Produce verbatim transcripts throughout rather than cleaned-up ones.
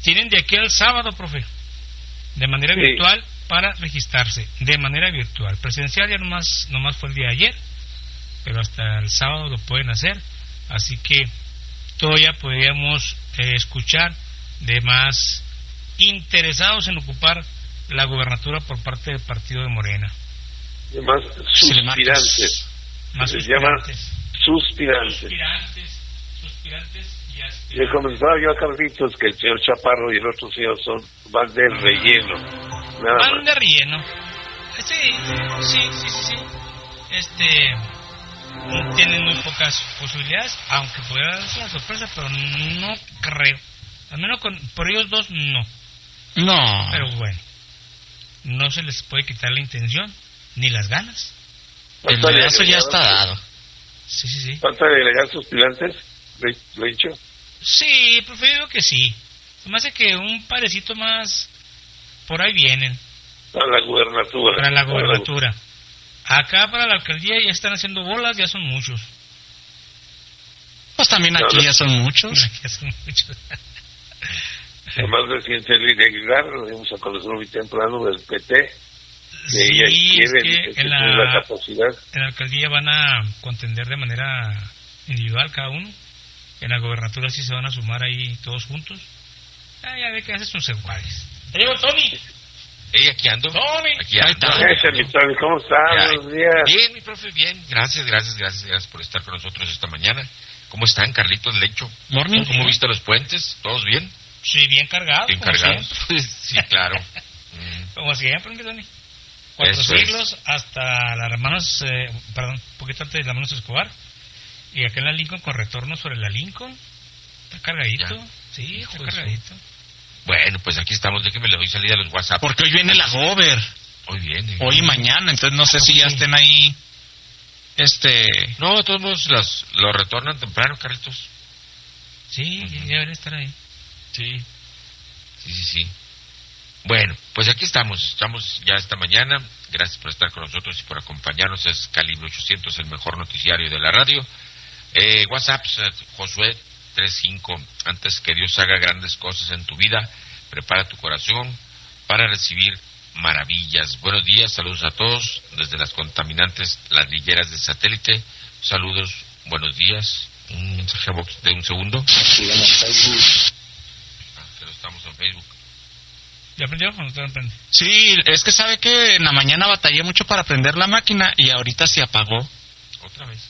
Tienen de aquí al sábado, profe, de manera sí. virtual para registrarse, de manera virtual. Presencial ya nomás, nomás fue el día de ayer, pero hasta el sábado lo pueden hacer, así que todavía podríamos eh, escuchar de más interesados en ocupar la gubernatura por parte del partido de Morena. De más suspirantes. Más se suspirantes. llama suspirantes. Suspirantes, suspirantes y aspirantes. Le comentaba yo a Carlitos que el señor Chaparro y el otro señor son van de relleno. Nada van más. de relleno. Sí, sí, sí, sí, sí. Este, tienen muy pocas posibilidades, aunque pudiera darse una sorpresa, pero no creo. Al menos con, por ellos dos, no. No. Pero bueno, no se les puede quitar la intención, ni las ganas. El dedazo ya está dado. Sí, sí, sí. ¿Falta de agregar suspirantes, Lencho? Sí, prefiero que sí. Se me hace que un parecito más por ahí vienen. Para la gubernatura. Para la gubernatura. Acá para la alcaldía ya están haciendo bolas, ya son muchos. Pues también aquí no, no. ya son muchos. Aquí ya son muchos. El más reciente Lidia Aguilar, lo dimos a conocer muy temprano del P T. Que sí, ella quiere, es que que en, la, la capacidad. en la alcaldía van a contender de manera individual cada uno. En la gobernatura sí se van a sumar ahí todos juntos. Ah, ya ve que haces sus iguales. ¡Te digo, Tony! Hey, aquí ando. Tony. Aquí ando. Ese, mi Tony, ¿cómo estás? Buenos días. Bien, mi profe, bien. Gracias, gracias, gracias, gracias por estar con nosotros esta mañana. ¿Cómo están, Carlitos Lecho? Morning. ¿Cómo viste los puentes? ¿Todos bien? Sí, bien cargados. Bien cargados. Sí, claro. mm. Como siempre, Tony. Cuatro Eso siglos es. hasta las hermanas, eh, perdón, un poquito antes de las hermanas Escobar. Y acá en la Lincoln con retorno sobre la Lincoln. Está cargadito. Ya. Sí, está Hijo cargadito. Bueno, pues aquí estamos. Déjenme le doy salida a los WhatsApp. Porque hoy viene la Gober. Hoy viene. Hoy y mañana, entonces no sé si ya estén ahí. Este. No, de todos modos las, lo retornan temprano, Carlitos. Sí, uh-huh. ya debería estar ahí. Sí. Sí, sí, sí. Bueno, pues aquí estamos, estamos ya esta mañana. Gracias por estar con nosotros y por acompañarnos. Es Calibre ochocientos, el mejor noticiario de la radio. Eh, WhatsApp, Josué treinta y cinco. Antes que Dios haga grandes cosas en tu vida, prepara tu corazón para recibir maravillas. Buenos días, saludos a todos desde las contaminantes ladrilleras de satélite. Saludos, buenos días. Un mensaje a box de un segundo. Ah, que no estamos en Facebook. ¿Ya aprendió o no te aprende? Sí, es que sabe que en la mañana batallé mucho para prender la máquina y ahorita se apagó. ¿Otra vez?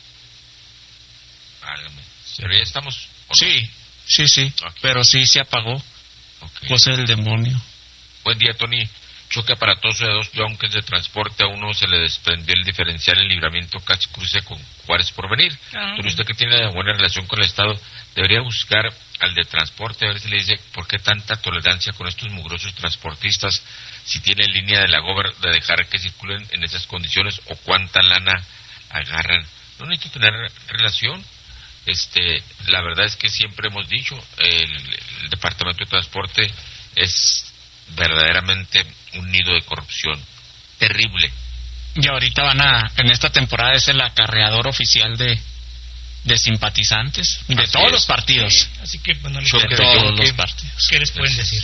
Válgame. Pero ya estamos. Sí, no? sí, sí, okay. Pero sí se apagó. Okay. Pues el demonio. Buen día, Tony. Choque aparatoso de dos yonques de transporte. A uno se le desprendió el diferencial en Libramiento, casi cruce con Juárez Porvenir. Ah, Pero usted que tiene buena relación con el Estado, debería buscar al de transporte, a ver si le dice por qué tanta tolerancia con estos mugrosos transportistas, si tiene línea de la Gober de dejar que circulen en esas condiciones o cuánta lana agarran. No necesito tener relación. Este, la verdad es que siempre hemos dicho, el, el Departamento de Transporte es verdaderamente un nido de corrupción terrible. Y ahorita van a, en esta temporada es el acarreador oficial de de simpatizantes de así todos es. Los partidos. Sí, así que bueno, de todos yonque, los partidos. ¿Qué les pueden decir?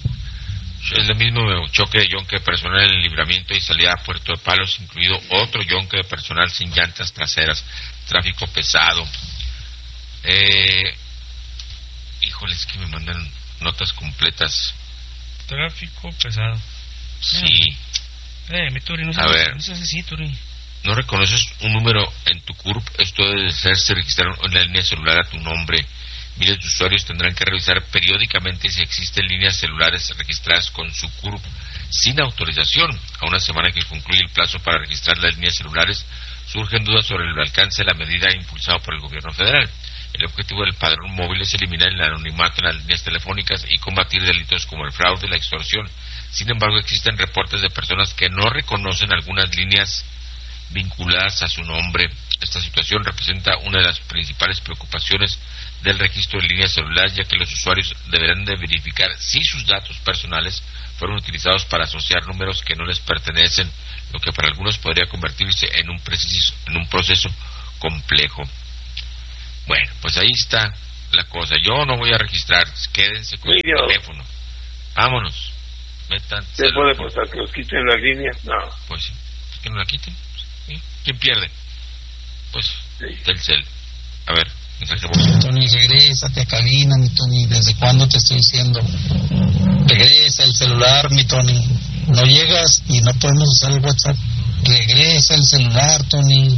Es el mismo choque de yonque de personal en el Libramiento y salida a Puerto de Palos, incluido otro yonque de personal sin llantas traseras, tráfico pesado. Eh, híjoles, que me mandan notas completas. Tráfico pesado. Sí. Eh, mi Turi, no sé, a ver. No sé si Turi. ¿No reconoces un número en tu C U R P? Esto debe ser, se registraron en la línea celular a tu nombre. Miles de usuarios tendrán que revisar periódicamente si existen líneas celulares registradas con su C U R P sin autorización. A una semana que concluye el plazo para registrar las líneas celulares, surgen dudas sobre el alcance de la medida impulsada por el gobierno federal. El objetivo del padrón móvil es eliminar el anonimato en las líneas telefónicas y combatir delitos como el fraude y la extorsión. Sin embargo, existen reportes de personas que no reconocen algunas líneas vinculadas a su nombre. Esta situación representa una de las principales preocupaciones del registro de líneas celulares, ya que los usuarios deberán de verificar si sus datos personales fueron utilizados para asociar números que no les pertenecen, lo que para algunos podría convertirse en un preciso, en un proceso complejo. Bueno, pues ahí está la cosa. Yo no voy a registrar, quédense con el teléfono. Vámonos. Metan. ¿Se puede pasar que los quiten la línea? No. Pues sí, que no la quiten. ¿Sí? ¿Quién pierde? Pues sí. Telcel. A ver, mensaje voz. Tony, regrésate a cabina, mi Tony. ¿Desde cuándo te estoy diciendo? Regresa el celular, mi Tony. No llegas y no podemos usar el WhatsApp. Regresa el celular, Tony.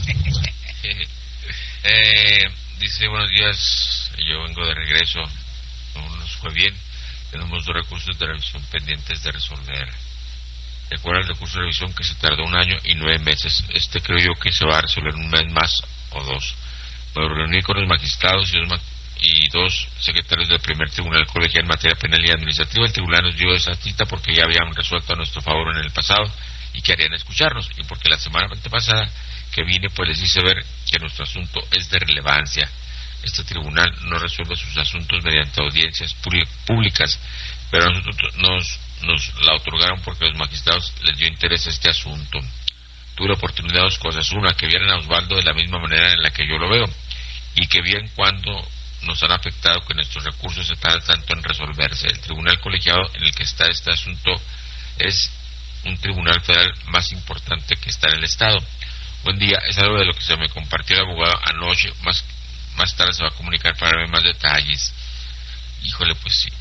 eh, dice, buenos días. Yo vengo de regreso. No nos fue bien. Tenemos dos recursos de revisión pendientes de resolver. Recuerda el recurso de revisión que se tardó un año y nueve meses. Este creo yo que se va a resolver un mes más o dos. Me reuní con los magistrados y dos, ma- y dos secretarios del primer tribunal colegial en materia penal y administrativa. El tribunal nos dio esa cita porque ya habían resuelto a nuestro favor en el pasado y querían escucharnos. Y porque la semana pasada que vine pues les hice ver que nuestro asunto es de relevancia. Este tribunal no resuelve sus asuntos mediante audiencias públicas, pero nosotros nos, nos la otorgaron porque los magistrados les dio interés a este asunto. Tuve la oportunidad de dos cosas. Una, que vieran a Osvaldo de la misma manera en la que yo lo veo, y que vieran cuando nos han afectado que nuestros recursos se tardan tanto en resolverse. El tribunal colegiado en el que está este asunto es un tribunal federal más importante que está en el estado. Buen día, es algo de lo que se me compartió el abogado anoche, más Más tarde se va a comunicar para ver más detalles. Híjole, pues sí.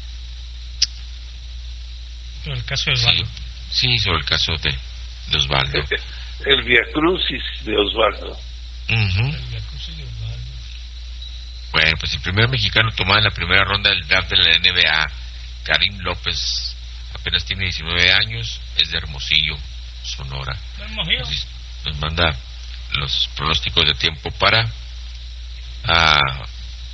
Sobre el caso de Osvaldo. Sí, sí, sobre el caso de, de Osvaldo. El viacrucis de Osvaldo. Uh-huh. El viacrucis de Osvaldo. Bueno, pues el primer mexicano tomado en la primera ronda del draft de la N B A, Karim López, apenas tiene diecinueve años, es de Hermosillo, Sonora. Hermosillo. Nos, nos manda los pronósticos de tiempo para... Ah,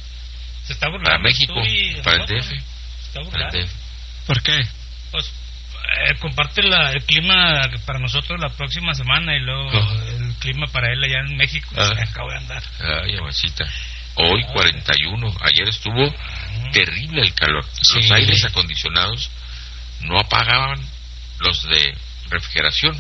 Se está burlando. para México, Y para el nosotros, D F. Se está Para el burlando. D F. ¿Por qué? Pues eh, comparte la, el clima para nosotros la próxima semana y luego Oh. el clima para él allá en México. Ah. Se acabo de andar. Ay, abuelita. Hoy cuarenta y uno, ayer estuvo terrible el calor. Los Sí. aires acondicionados no apagaban los de refrigeración.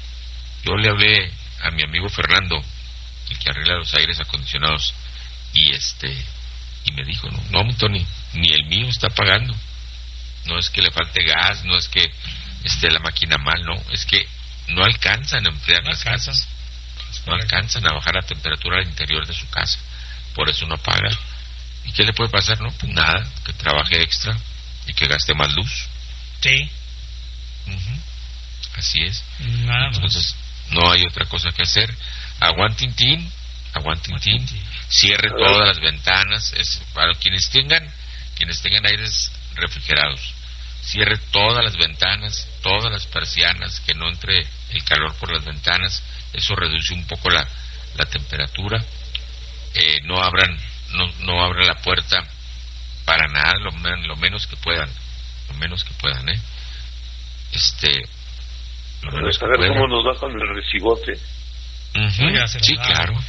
Yo le hablé a mi amigo Fernando, el que arregla los aires acondicionados, y este y me dijo, no, no, mi Tony, ni el mío está apagando. No es que le falte gas, no es que esté la máquina mal, no, es que no alcanzan a enfriar No las alcanzan. casas, no alcanzan a bajar la temperatura al interior de su casa, por eso no apaga. ¿Y qué le puede pasar? No, pues nada, que trabaje extra y que gaste más luz. Sí. Uh-huh. Así es. Nada más. Entonces no hay otra cosa que hacer. Aguantintín, aguantintín, cierre todas las ventanas. Es para quienes tengan, quienes tengan aires refrigerados. Cierre todas las ventanas, todas las persianas, que no entre el calor por las ventanas. Eso reduce un poco la, la temperatura. Eh, no abran, no, no abran la puerta para nada, lo, lo menos que puedan, lo menos que puedan, eh. Este, lo menos que A ver puedan. cómo nos va con el recibote. Uh-huh. Ya se lo Sí, da. claro.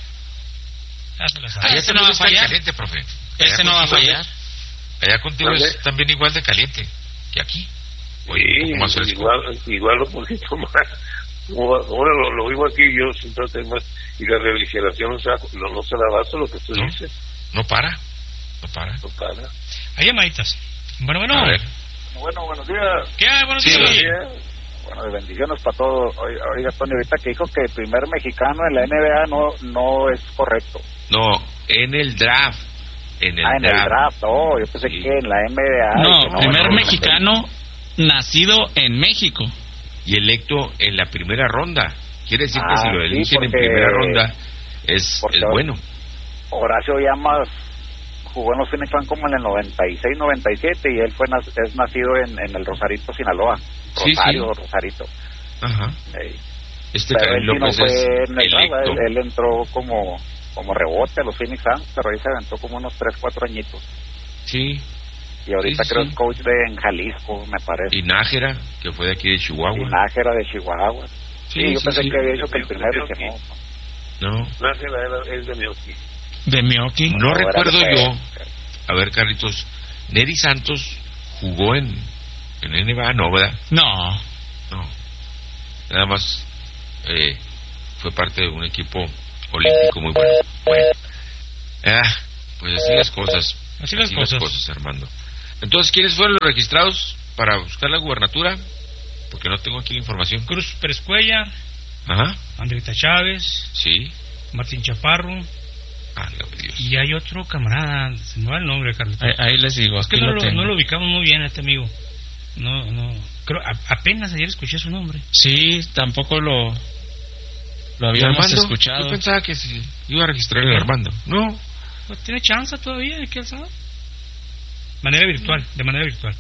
Ya se lo sabe. Allá ese también no va a está el fallar. caliente, profe. Ese Allá no va a contigo- fallar. Allá contigo ¿Vale? es también igual de caliente que aquí. Oye, un Sí, poco más fresco. igual, igual un poquito más. Como ahora lo, lo vivo aquí, yo siempre tengo más. Y la refrigeración no se, no, no se la basta lo que tú ¿No? dices. No para, no para. No para. Hay llamaditas. Bueno, bueno. A ver. Bueno, buenos días. ¿Qué hay? Buenos Sí, días. buenos Oye. días. Bueno, de bendiciones para todos. Oiga, oiga, Tony, ahorita que dijo que el primer mexicano en la N B A no no es correcto. No, en el draft. En el ah, en draft. el draft. Oh, yo pensé Sí. que en la N B A. No, que primer no, no, mexicano nacido en México. Y electo en la primera ronda. Quiere decir que Ah, si lo sí, eligen en porque- primera ronda es, porque- es bueno. Horacio Llamas jugó en los Phoenix Suns como en el noventa y seis noventa y siete y él fue nac- es nacido en, en el Rosarito, Sinaloa. Sí, Rosario, sí. Rosarito. Ajá. Ey. Este Pero Karim él sí no López fue es en el draft, electo. él, él entró como como rebote a los Phoenix Suns, pero ahí se aventó como unos tres cuatro añitos. Sí. Y ahorita Sí, creo sí. es coach de en Jalisco, me parece. Y Nájera, que fue de aquí de Chihuahua. Y Nájera de Chihuahua. Sí, Sí, yo sí, pensé sí. que había dicho que el primero y que no. No. Nájera era- es de Mioki. De Mioki. No Ahora recuerdo le yo. fue. A ver, Carlitos. Neri Santos jugó en, en N B A, no, ¿verdad? No. No. Nada más eh, fue parte de un equipo olímpico muy bueno. Bueno. Ah, pues así las cosas. Así las cosas. Armando. Entonces, ¿quiénes fueron los registrados? para buscar la gubernatura, porque no tengo aquí la información. Cruz Pérez Cuellar, ajá, Andrita Chávez, sí, Martín Chaparro, ah, no, Dios. Y hay otro camarada, se me va el nombre, Carlos. Ahí, ahí les digo, es que aquí no lo lo, tengo. no lo ubicamos muy bien a este amigo. No, no, creo, a, apenas ayer escuché su nombre. Sí, tampoco lo lo habíamos Armando, escuchado. Yo pensaba que si iba a registrar el Armando. No. Pues tiene chance todavía, ¿de qué sabe? Manera virtual, de manera virtual.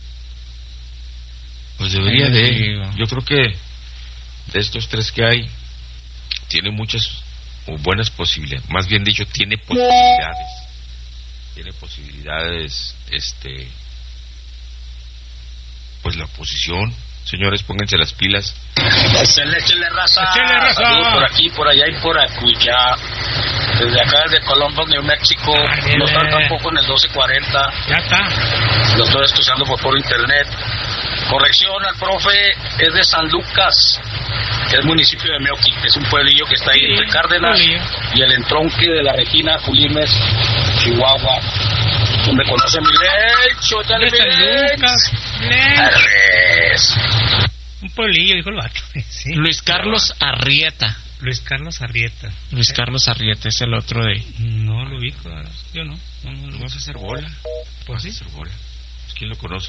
Pues debería de. Digo. Yo creo que de estos tres que hay, tiene muchas o buenas posibilidades. Más bien dicho, tiene posibilidades. Tiene posibilidades, este. Pues la oposición. Señores, pónganse las pilas. Échale, échale raza. Échale raza. Saludos por aquí, por allá y por acullá. Desde acá, desde Columbus, New Mexico. Ay, No está tampoco en el doce cuarenta. Ya está. Lo estoy escuchando por por internet. Corrección al profe, es de San Lucas, que es municipio de Meoqui. Es un pueblillo que está ahí Sí, entre Cárdenas pueblillo. y el entronque de la Regina, Julimes, Chihuahua. ¿Me conoce mi lecho? Échale, De San mi lecho. Lucas, Len. Arres. Un pueblillo, dijo el vato. Sí. Luis Carlos Arrieta. Luis Carlos Arrieta. Luis Carlos Arrieta es el otro de... No lo ubico, yo no. No, no lo ¿Lo ubico. vas a hacer bola? Pues sí. Vas a hacer bola. Pues, ¿quién lo conoce?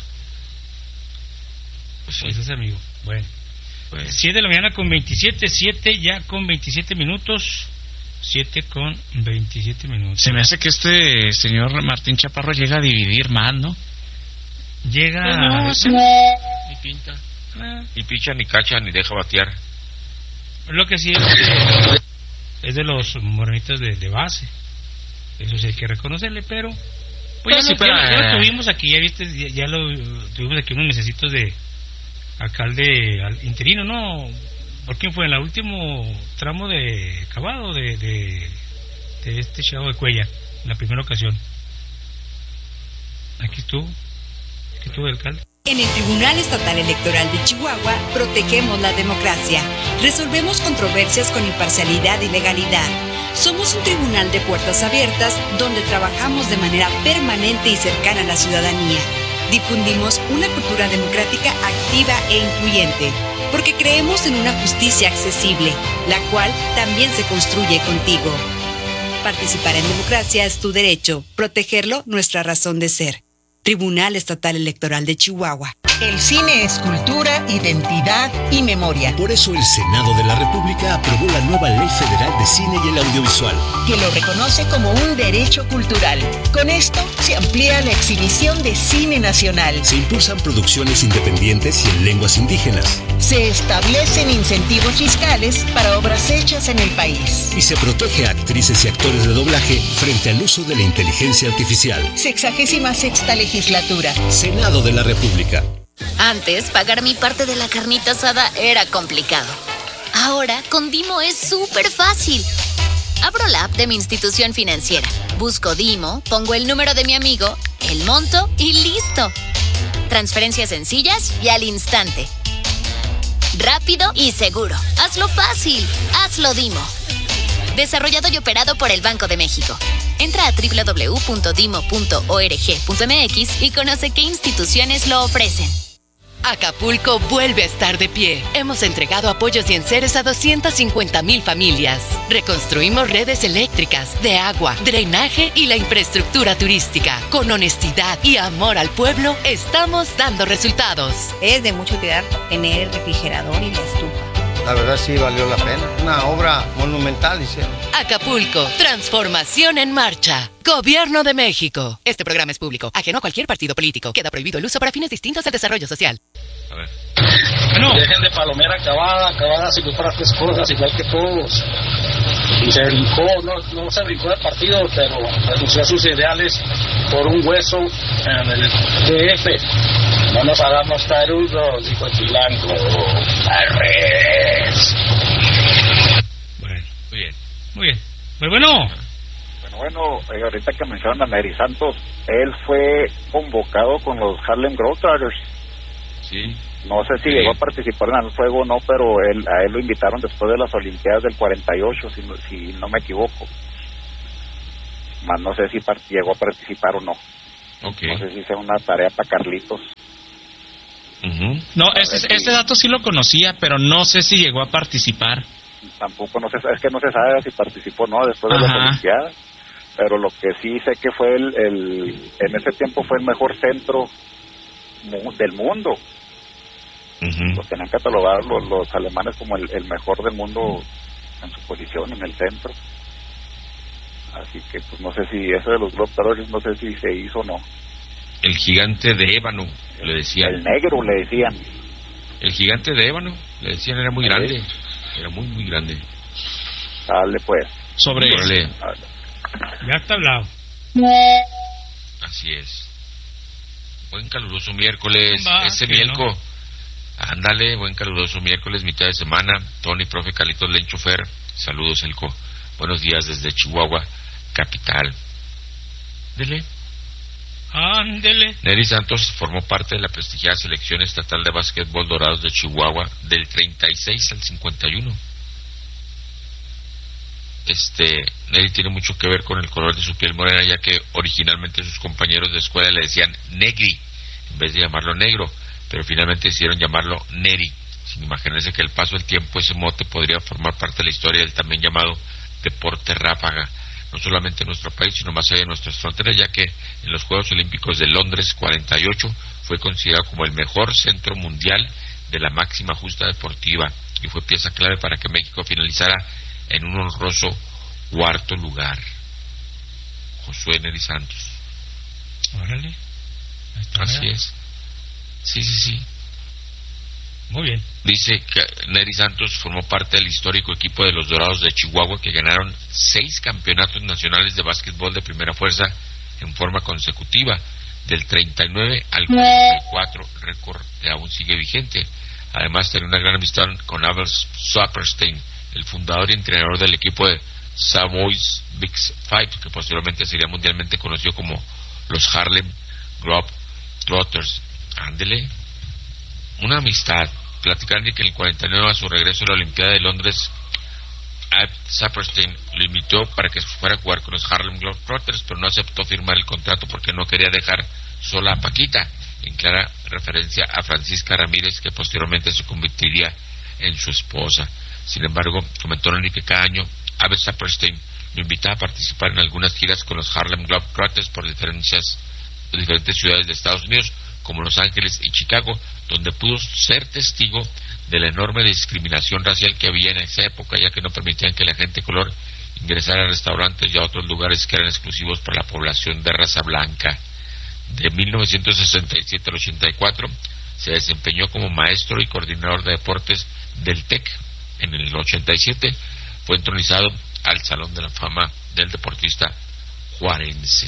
Pues sí. Pues es amigo. Bueno. Pues, siete de la mañana con veintisiete, siete ya con veintisiete minutos. siete con veintisiete minutos. Se me hace que este señor Martín Chaparro llega a dividir más, ¿no? Llega. Pues no, a- sí. ni pinta. Ah, Ni picha, ni cacha, ni deja batear. lo que sí es que es de los morenitas de, de base. Eso sí hay que reconocerle, pero. Pues Pues ya, sí, lo, pero, ya, ya lo eh. tuvimos aquí, ya viste, ya, ya lo tuvimos aquí unos mesecitos de alcalde al- interino, ¿no? ¿Por quién fue? En el último tramo de cavado de, de, de este chavo de Cuella, en la primera ocasión. Aquí estuvo, aquí estuvo el alcalde. En el Tribunal Estatal Electoral de Chihuahua protegemos la democracia, resolvemos controversias con imparcialidad y legalidad. Somos un tribunal de puertas abiertas donde trabajamos de manera permanente y cercana a la ciudadanía. Difundimos una cultura democrática activa e incluyente, porque creemos en una justicia accesible, la cual también se construye contigo. Participar en democracia es tu derecho, protegerlo nuestra razón de ser. Tribunal Estatal Electoral de Chihuahua. El cine es cultura, identidad y memoria. Por eso el Senado de la República aprobó la nueva Ley Federal de Cine y el Audiovisual, Que lo reconoce como un derecho cultural. Con esto se amplía la exhibición de cine nacional. se impulsan producciones independientes y en lenguas indígenas, Se establecen incentivos fiscales para obras hechas en el país. y se protege a actrices y actores de doblaje frente al uso de la inteligencia artificial. Sexagésima sexta legislatura. Senado de la República. Antes, pagar mi parte de la carnita asada era complicado. Ahora, con Dimo es súper fácil. Abro la app de mi institución financiera, busco Dimo, pongo el número de mi amigo, el monto y listo. Transferencias sencillas y al instante. Rápido y seguro. Hazlo fácil. Hazlo Dimo. Desarrollado y operado por el Banco de México. Entra a doble u doble u doble u punto dimo punto org punto m x y conoce qué instituciones lo ofrecen. Acapulco vuelve a estar de pie. Hemos entregado apoyos y enseres a doscientas cincuenta mil familias. Reconstruimos redes eléctricas, de agua, drenaje y la infraestructura turística. Con honestidad y amor al pueblo, estamos dando resultados. Es de mucha utilidad tener el refrigerador y la estufa. La verdad sí valió la pena. Una obra monumental hicieron. Acapulco, transformación en marcha. Gobierno de México. Este programa es público, ajeno a cualquier partido político. Queda prohibido el uso para fines distintos al desarrollo social. A ver. Dejen de palomera acabada, acabada si para tres cosas, igual que todos. Y se brincó, no, no se brincó del partido, pero renunció a sus ideales por un hueso en el D F. No nos hagamos tarudos, dijo el blanco. Arres. Bueno, Muy bien. muy bien. Pues bueno, Bueno, bueno, eh, ahorita que mencionan a Neri Santos, él fue convocado con los Harlem Globetrotters. Sí. No sé si Sí. llegó a participar en el juego o no, pero él, a él lo invitaron después de las Olimpiadas del cuarenta y ocho, si no, si no me equivoco. Más no sé si par- llegó a participar o no. Ok. No sé si sea una tarea para Carlitos. Uh-huh. No, ese, ese dato sí lo conocía, pero no sé si llegó a participar. Tampoco, no sé, es que no se sabe si participó o no después de las Olimpiadas, pero lo que sí sé que fue el, el en ese tiempo fue el mejor centro del mundo. Uh-huh. Lo tenían catalogados los, los alemanes como el, el mejor del mundo en su posición, en el centro. Así que pues no sé si eso de los Globetrotters, no sé si se hizo o no. El gigante de ébano, le decían. El negro, le decían. El gigante de ébano, le decían, era muy grande. Era muy, muy grande. Dale, pues. Sobre Dale. Ya está hablado. Así es. Buen caluroso miércoles. Va, Ese mielco. No. Ándale, buen caluroso miércoles, mitad de semana. Tony, profe, Carlitos, Len, chofer. Saludos, Elco. Buenos días desde Chihuahua, capital. Dele. Ándele. Neri Santos formó parte de la prestigiada selección estatal de básquetbol Dorados de Chihuahua del treinta y seis al cincuenta y uno. Este, Neri tiene mucho que ver con el color de su piel morena, ya que originalmente sus compañeros de escuela le decían Negri en vez de llamarlo negro, pero finalmente decidieron llamarlo Neri, sin imaginarse que al paso del tiempo ese mote podría formar parte de la historia del también llamado deporte ráfaga, no solamente en nuestro país, sino más allá de nuestras fronteras, ya que en los Juegos Olímpicos de Londres cuarenta y ocho fue considerado como el mejor centro mundial de la máxima justa deportiva y fue pieza clave para que México finalizara en un honroso cuarto lugar. Josué Neri Santos. Órale. Así es. Sí, sí, sí. Muy bien. Dice que Neri Santos formó parte del histórico equipo de los Dorados de Chihuahua, que ganaron seis campeonatos nacionales de básquetbol de primera fuerza en forma consecutiva, del treinta y nueve al cuarenta y cuatro, récord que aún sigue vigente. Además tenía una gran amistad con Abel Saperstein, el fundador y entrenador del equipo de Savoy's Big Five, que posteriormente sería mundialmente conocido como los Harlem Globetrotters. Ándele, una amistad. Platicaron de que en el cuarenta y nueve, a su regreso a la Olimpiada de Londres, Ab Saperstein lo invitó para que fuera a jugar con los Harlem Globetrotters, pero no aceptó firmar el contrato porque no quería dejar sola a Paquita, en clara referencia a Francisca Ramírez, que posteriormente se convertiría en su esposa. Sin embargo, comentó Neri que cada año Ab Saperstein lo invitaba a participar en algunas giras con los Harlem Globetrotters por diferentes, diferentes ciudades de Estados Unidos, como Los Ángeles y Chicago, donde pudo ser testigo de la enorme discriminación racial que había en esa época, ya que no permitían que la gente de color ingresara a restaurantes y a otros lugares que eran exclusivos para la población de raza blanca. De mil novecientos sesenta y siete al ochenta y cuatro se desempeñó como maestro y coordinador de deportes del TEC. En el ochenta y siete fue entronizado al Salón de la Fama del Deportista Juarense.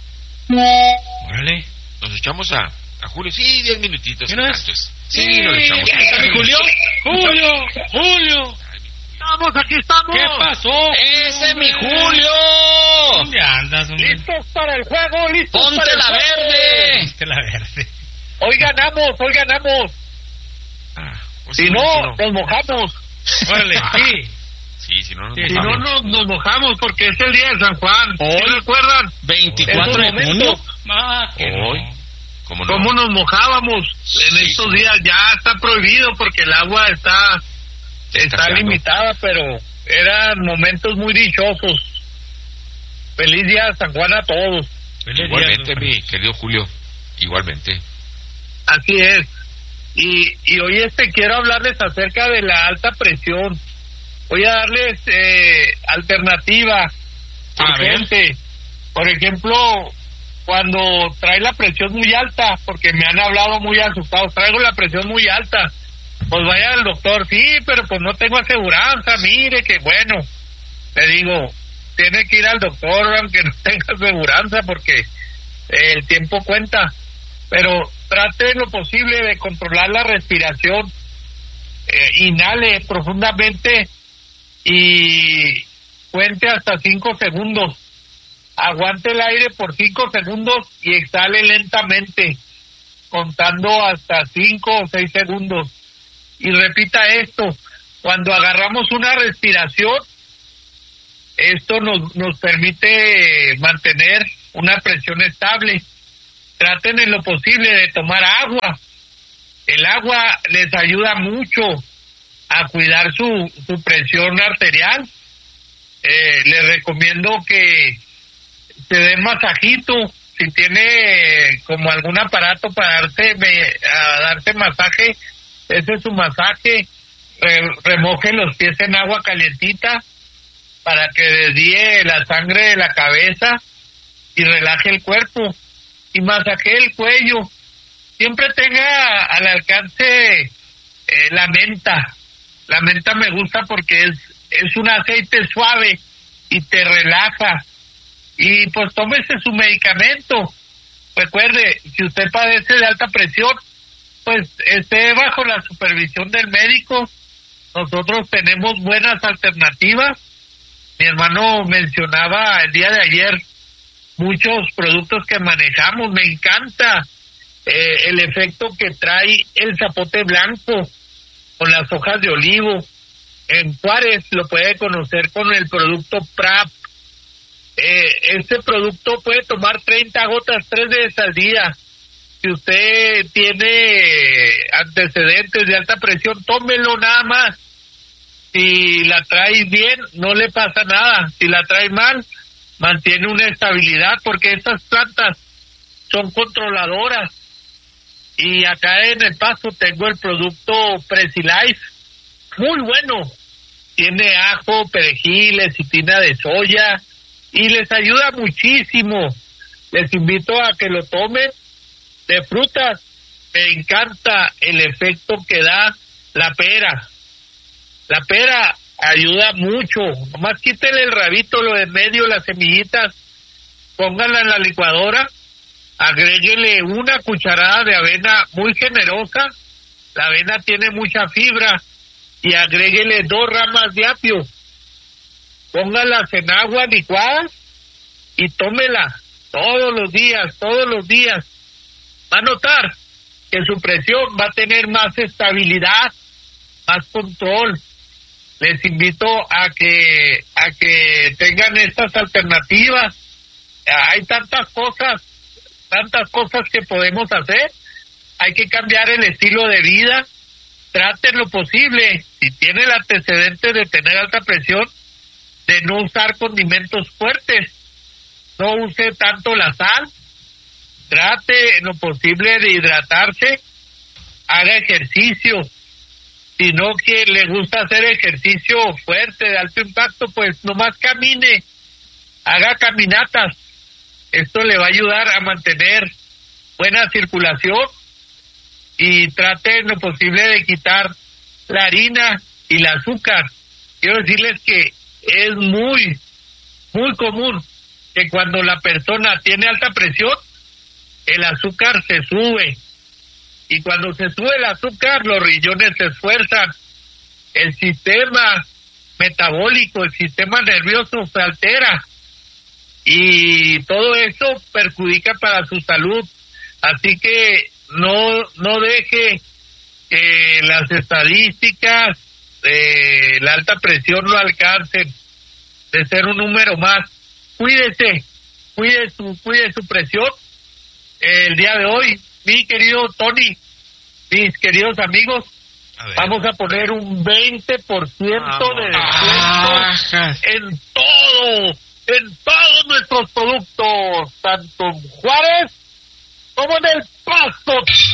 Órale. Nos echamos a A Julio, sí, diez minutitos. ¿Qué no es? Sí, sí, nos echamos. ¿Está mi Julio? ¡Julio! ¡Julio! ¡Estamos, aquí estamos! ¿Qué pasó? ¡Ese es mi Julio! ¿Dónde andas, hombre? ¡Listos para el juego! ¡Listos ¡Ponte para el la juego! verde! Ponte la verde. Hoy ganamos, hoy ganamos. Ah, pues si sí, no, no, nos mojamos. Órale, sí. Sí, si no, nos Sí, Si mojamos. no, nos, nos mojamos porque es el día de San Juan. Hoy, ¿Sí recuerdan? veinticuatro de En su junio. momento, Ah, que no. Hoy, ¿cómo no? ¿Cómo nos mojábamos en Sí, estos sí. días? Ya está prohibido porque el agua está, está Escaseando. limitada, pero eran momentos muy dichosos. Feliz día de San Juan a todos. Feliz Igualmente, día, mi querido Julio. Igualmente. Así es. Y, y hoy este quiero hablarles acerca de la alta presión. Voy a darles eh, alternativa A ver. urgente. Por ejemplo, cuando trae la presión muy alta, porque me han hablado muy asustados, traigo la presión muy alta, pues vaya al doctor. Sí, pero pues no tengo aseguranza, mire que bueno. Le digo, tiene que ir al doctor aunque no tenga aseguranza, porque eh, el tiempo cuenta. Pero trate lo posible de controlar la respiración. Eh, inhale profundamente y cuente hasta cinco segundos. Aguante el aire por cinco segundos y exhale lentamente, contando hasta cinco o seis segundos. Y repita esto: cuando agarramos una respiración, esto nos, nos permite mantener una presión estable. Traten en lo posible de tomar agua. El agua les ayuda mucho a cuidar su, su presión arterial. Eh, les recomiendo que se den masajito. Si tiene como algún aparato para darse, a darse masaje, ese es su masaje. Re, remoje los pies en agua calientita para que desvíe la sangre de la cabeza y relaje el cuerpo. Y masaje el cuello. Siempre tenga al alcance eh, la menta. La menta me gusta porque es, es un aceite suave y te relaja. Y pues tómese su medicamento. Recuerde, si usted padece de alta presión, pues esté bajo la supervisión del médico. Nosotros tenemos buenas alternativas. Mi hermano mencionaba el día de ayer muchos productos que manejamos. Me encanta eh, el efecto que trae el zapote blanco con las hojas de olivo. En Juárez lo puede conocer con el producto P R A P. Eh, este producto puede tomar treinta gotas tres veces al día. Si usted tiene antecedentes de alta presión, tómelo nada más. Si la trae bien, no le pasa nada. Si la trae mal, mantiene una estabilidad, porque estas plantas son controladoras. Y acá en El Paso tengo el producto Presilife, muy bueno. Tiene ajo, perejil, lecitina de soya y les ayuda muchísimo. Les invito a que lo tomen. De frutas, me encanta el efecto que da la pera. La pera ayuda mucho. Nomás quítele el rabito, lo de medio, las semillitas, pónganla en la licuadora, agréguele una cucharada de avena muy generosa. La avena tiene mucha fibra. Y agréguele dos ramas de apio. Póngalas en agua licuada y tómela todos los días, todos los días. Va a notar que su presión va a tener más estabilidad, más control. Les invito a que a que tengan estas alternativas. Hay tantas cosas, tantas cosas que podemos hacer. Hay que cambiar el estilo de vida. Traten lo posible, si tiene el antecedente de tener alta presión, de no usar condimentos fuertes. No use tanto la sal. Trate en lo posible de hidratarse. Haga ejercicio. Si no que le gusta hacer ejercicio fuerte, de alto impacto, pues nomás camine. Haga caminatas. Esto le va a ayudar a mantener buena circulación. Y trate en lo posible de quitar la harina y el azúcar. Quiero decirles que es muy, muy común que cuando la persona tiene alta presión, el azúcar se sube. Y cuando se sube el azúcar, los riñones se esfuerzan. El sistema metabólico, el sistema nervioso se altera. Y todo eso perjudica para su salud. Así que no no deje que las estadísticas de la alta presión lo alcancen de ser un número más. Cuídese, cuide su, cuide su presión. El día de hoy, mi querido Tony, mis queridos amigos, a vamos a poner un veinte por ciento de descuento ah, en todo, en todos nuestros productos, tanto en Juárez como en El Paso.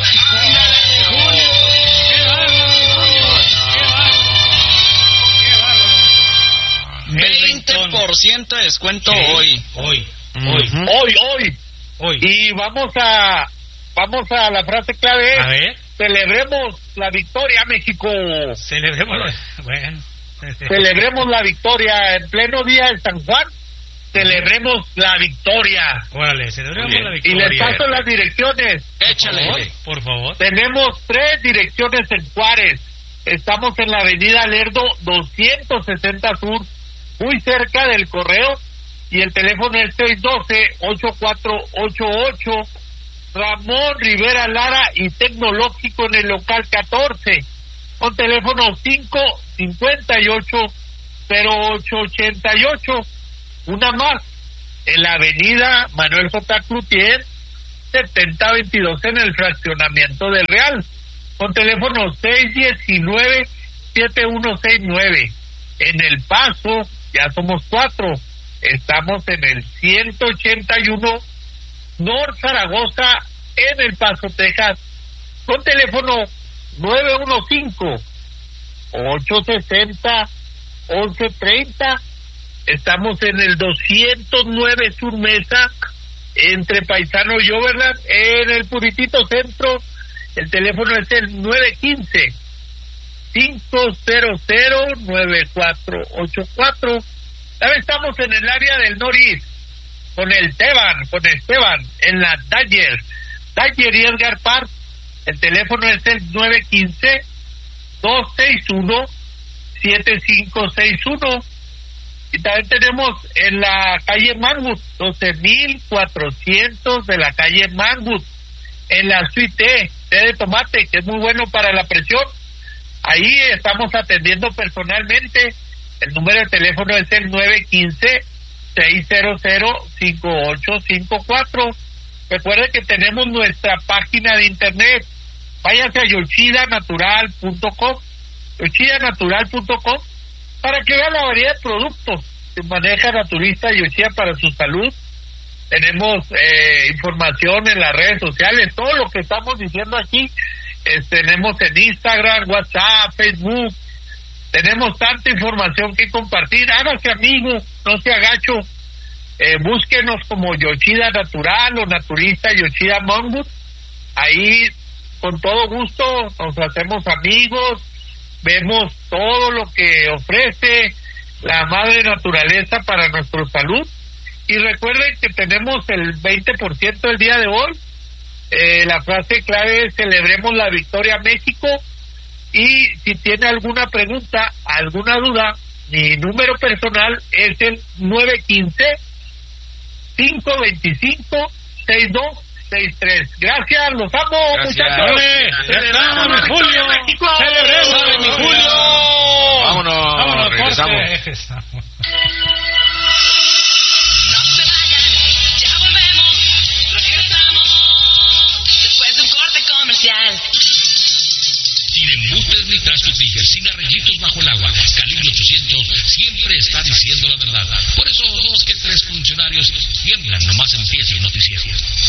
veinte por ciento de descuento sí. hoy. Hoy, uh-huh. hoy, hoy, hoy, hoy. Y vamos a, vamos a la frase clave. A ver. Celebremos la victoria, México. Celebremos, bueno. Celebremos la victoria en pleno día de San Juan. Celebremos la victoria. Órale, celebremos la victoria. Y les paso las direcciones. Échale. Por favor, por favor. Tenemos tres direcciones en Juárez. Estamos en la avenida Lerdo doscientos sesenta Sur, muy cerca del correo. Y el teléfono es seis uno dos, ocho cuatro ocho ocho. Ramón Rivera Lara y Tecnológico en el local catorce. Con teléfono cinco cinco ocho cero ocho ochenta y ocho. Una más, en la avenida Manuel J. Cloutier, setenta veintidós en el fraccionamiento del Real. con teléfono seis uno nueve, siete uno seis nueve. En El Paso ya somos cuatro, estamos en el ciento ochenta y uno North Zaragoza, en El Paso, Texas, con teléfono nueve uno cinco, ocho seis cero, once treinta. Estamos en el doscientos nueve Sur Mesa, entre Paisano y Overland, en el Puritito Centro. El teléfono es el nueve uno cinco, cinco cero cero, nueve cuatro ocho cuatro. También estamos en el área del Noreste, con el Teban, con Esteban, en la Dodger, Dodger y Edgar Park. El teléfono es el nueve uno cinco, dos seis uno, siete cinco seis uno. Y también tenemos en la calle Manwood, doce mil cuatrocientos de la calle Manwood, en la suite té de tomate, que es muy bueno para la presión. Ahí estamos atendiendo personalmente. El número de teléfono es el nueve uno cinco, seis cero cero, cinco ocho cinco cuatro. Recuerde que tenemos nuestra página de internet. Váyase a yoshida natural punto com, yoshida natural punto com, para que vea la variedad de productos que maneja Naturista Yoshida para su salud. Tenemos eh, información en las redes sociales, todo lo que estamos diciendo aquí, eh, tenemos en Instagram, WhatsApp, Facebook, tenemos tanta información que compartir. Hágase amigo, no se agacho, eh, búsquenos como Yoshida Natural o Naturista Yoshida Mongood. Ahí con todo gusto nos hacemos amigos, vemos todo lo que ofrece la madre naturaleza para nuestra salud. Y recuerden que tenemos el veinte por ciento el día de hoy. Eh, la frase clave es: celebremos la victoria México. Y si tiene alguna pregunta, alguna duda, mi número personal es el nueve uno cinco, cinco dos cinco, seis dos seis tres. Gracias, los amo, Gracias. muchachos. ¡Celebramos mi Julio! ¡Celebremos mi Julio! Vámonos, Vámonos, regresamos. corte. Sin embustes ni trastos ni sin arreglitos bajo el agua. Calibre ochocientos siempre está diciendo la verdad. Por eso dos que tres funcionarios tiemblan nomás empieza el noticiero.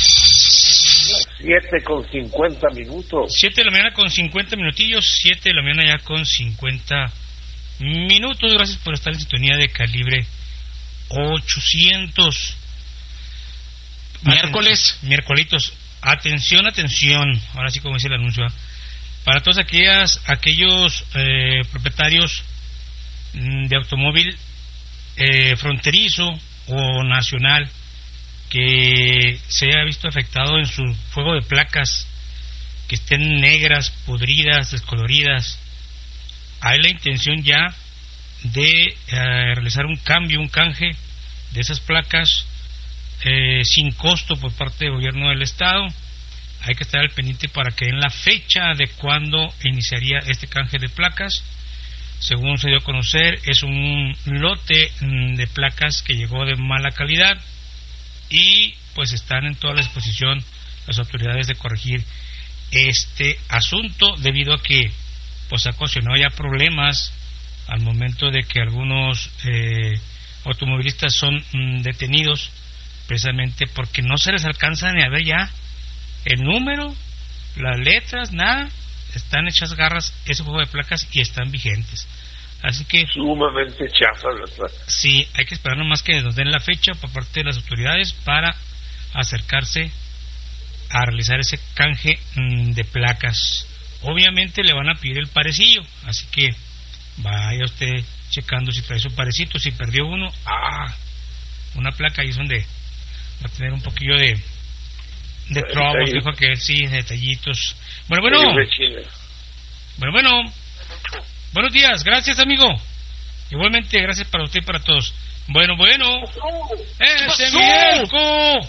Siete con cincuenta minutos. Siete de la mañana con cincuenta minutillos. Siete de la mañana ya con cincuenta minutos. Gracias por estar en sintonía de Calibre ochocientos. Miércoles. Miércolitos. Atención, atención. Ahora sí, como dice el anuncio, ¿eh? Para todos aquellas, aquellos eh, propietarios de automóvil eh, fronterizo o nacional que se haya visto afectado en su fuego de placas, que estén negras, podridas, descoloridas, hay la intención ya de eh, realizar un cambio, un canje de esas placas eh, sin costo por parte del gobierno del estado. Hay que estar al pendiente para que den la fecha de cuándo iniciaría este canje de placas. Según se dio a conocer, es un lote de placas que llegó de mala calidad y pues están en toda la disposición las autoridades de corregir este asunto, debido a que pues ocasionó ya problemas al momento de que algunos eh, automovilistas son mm, detenidos precisamente porque no se les alcanza ni a ver ya el número, las letras, nada. Están hechas garras ese juego de placas y están vigentes. Así que sumamente chafas las placas. Sí, hay que esperar nomás que nos den la fecha por parte de las autoridades para acercarse a realizar ese canje mmm, de placas. Obviamente le van a pedir el parecillo, así que vaya usted checando si trae su parecito. Si perdió uno, ah, una placa, ahí es donde va a tener un poquillo de de trabajos, dijo que sí, detallitos. Bueno, bueno. Bueno, bueno. Buenos días, gracias amigo. Igualmente, gracias para usted y para todos. Bueno, bueno. ¡Ese Mielco!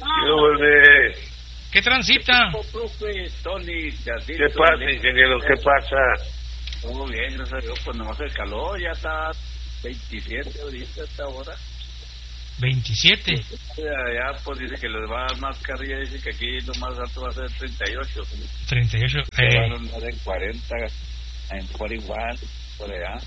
¿Qué transita? ¿Qué pasa, ingeniero? ¿Qué pasa? Todo bien, gracias a Dios. Pues nomás el calor ya está veintisiete ahorita a esta hora. veintisiete. Ya, pues dice que les va a dar más carrilla, dice que aquí lo más alto va a ser treinta y ocho. treinta y ocho. Se Eh. van a andar en cuarenta, en cuarenta igual, por allá.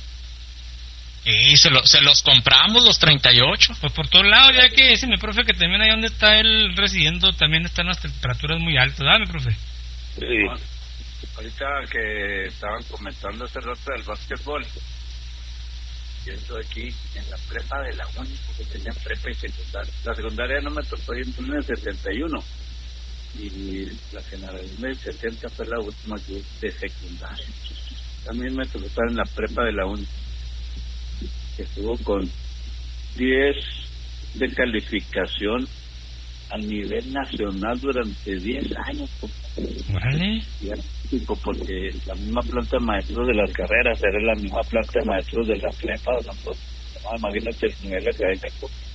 Y se, lo, se los compramos los treinta y ocho. Pues por todos lados, ya que dice mi profe que también ahí donde está él residiendo también están las temperaturas muy altas, ¿verdad, mi profe? Sí. Ahorita que estaban comentando hace rato del básquetbol, yo estoy aquí en la prepa de la U N I, porque tenía prepa y secundaria. La secundaria no me tocó ir en el setenta y uno, y la generación del setenta fue la última que de secundaria. También me tocó estar en la prepa de la U N I, que estuvo con diez de calificación a nivel nacional durante diez años. Vale. Porque la misma planta de maestros de las carreras era la misma planta de maestros de la prepa, ¿no? Pues, imagínate el nivel que hay.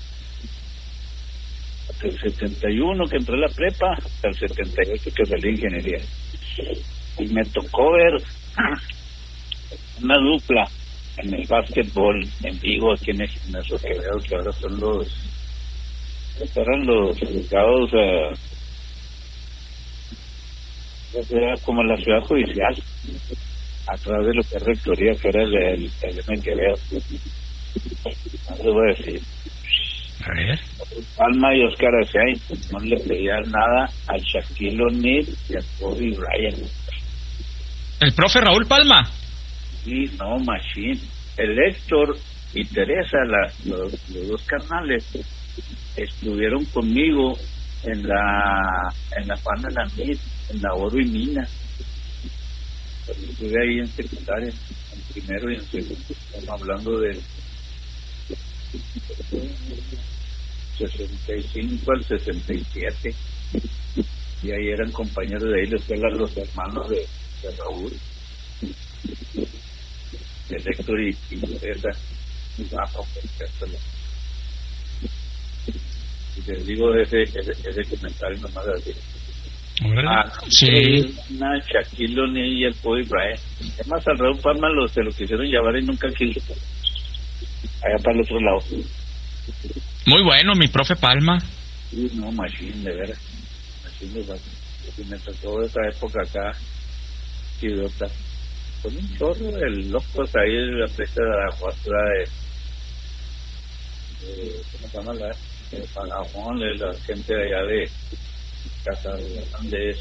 Hasta el setenta y uno que entré a la prepa, hasta el setenta y ocho que salí ingeniería. Y me tocó ver una dupla en el básquetbol en vivo aquí en el gimnasio que veo que ahora son los eran los juzgados uh, era como la ciudad judicial a través de lo que es rectoría, que era el, el, el M que veo. No les voy a decir. A ver. Palma y Oscar Azain no le pedían nada a Shaquille O'Neal y a Kobe Bryant. ¿El profe Raúl Palma? Sí, no, machine. El Héctor y Teresa, la, los, los dos carnales, estuvieron conmigo en la en la Juana de la Mid, en la Oro y Mina. Pero estuve ahí en secundaria, en primero y en segundo. Estamos hablando de sesenta y cinco al sesenta y siete. Y ahí eran compañeros de ahí, les eran los hermanos de, de Raúl. El Héctor y, y Teresa. Bajo, y les digo ese, ese, ese comentario nomás así. Ah, sí. Una Shaquille O'Neal y el Kobe Bryant. Es más, al Raúl Palma lo, se lo quisieron llevar y nunca quiso. Allá para el otro lado. Muy bueno, mi profe Palma. Sí, no, machine, de veras. Machine de veras. Y me tocó esa época acá, idiota. Con un chorro de locos ahí en la presa de la cuarta de, de. ¿Cómo se llama la? De Palajón, de la gente de allá de Casa de Andes.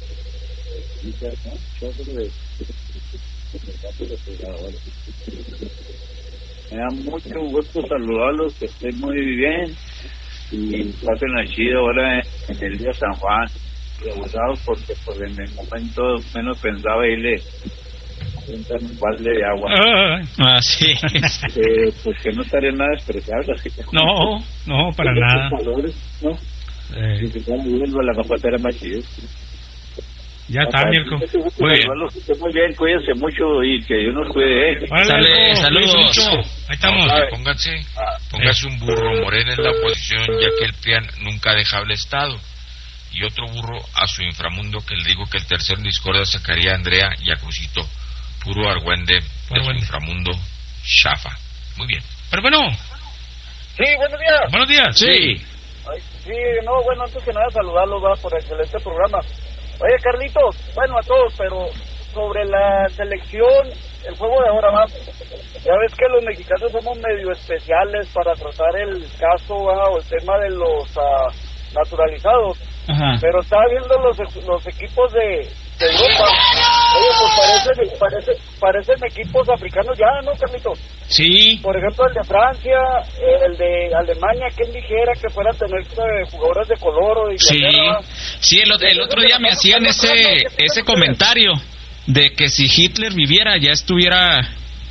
Me da mucho gusto saludarlos, que estén muy bien y pasen la chida ahora en el día San Juan, rebusados porque pues en el momento menos pensaba irle un balde de agua. Ah, sí. Eh, pues que no estaría nada despreciable. Así que no, no, para nada. Valores, ¿no? Eh. Si se quedan viviendo la capatera más chida. Ya está, Mirko. Muy bien. Muy bien, cuídense mucho y que Dios nos cuide. ¿Eh? Sale, saludos. Ahí estamos. No, pónganse, póngase un burro. Morena en la oposición, ya que el P R I A N nunca deja el Estado. Y otro burro a su inframundo, que le digo que el tercero en discordia sacaría a Andrea y a Crucito. Puro argüende de su inframundo chafa. Muy bien. Pero bueno. Sí, buenos días. Buenos días. Sí. Ay, sí, no, bueno, antes que nada saludarlos, va, por excelente programa. Oye, Carlitos, bueno, a todos, pero sobre la selección, el juego de ahora, va. Ya ves que los mexicanos somos medio especiales para tratar el caso, va, o el tema de los uh, naturalizados. Ajá. Pero estaba viendo los los equipos de, de Europa. Oye, pues parecen, parece, parecen equipos africanos ya, ¿no, Carlitos? Sí. Por ejemplo, el de Francia, el de Alemania, ¿quién dijera que fuera a tener eh, jugadores de color o de Inglaterra? Sí, sí, el, el otro día me hacían ese ese comentario de que si Hitler viviera ya estuviera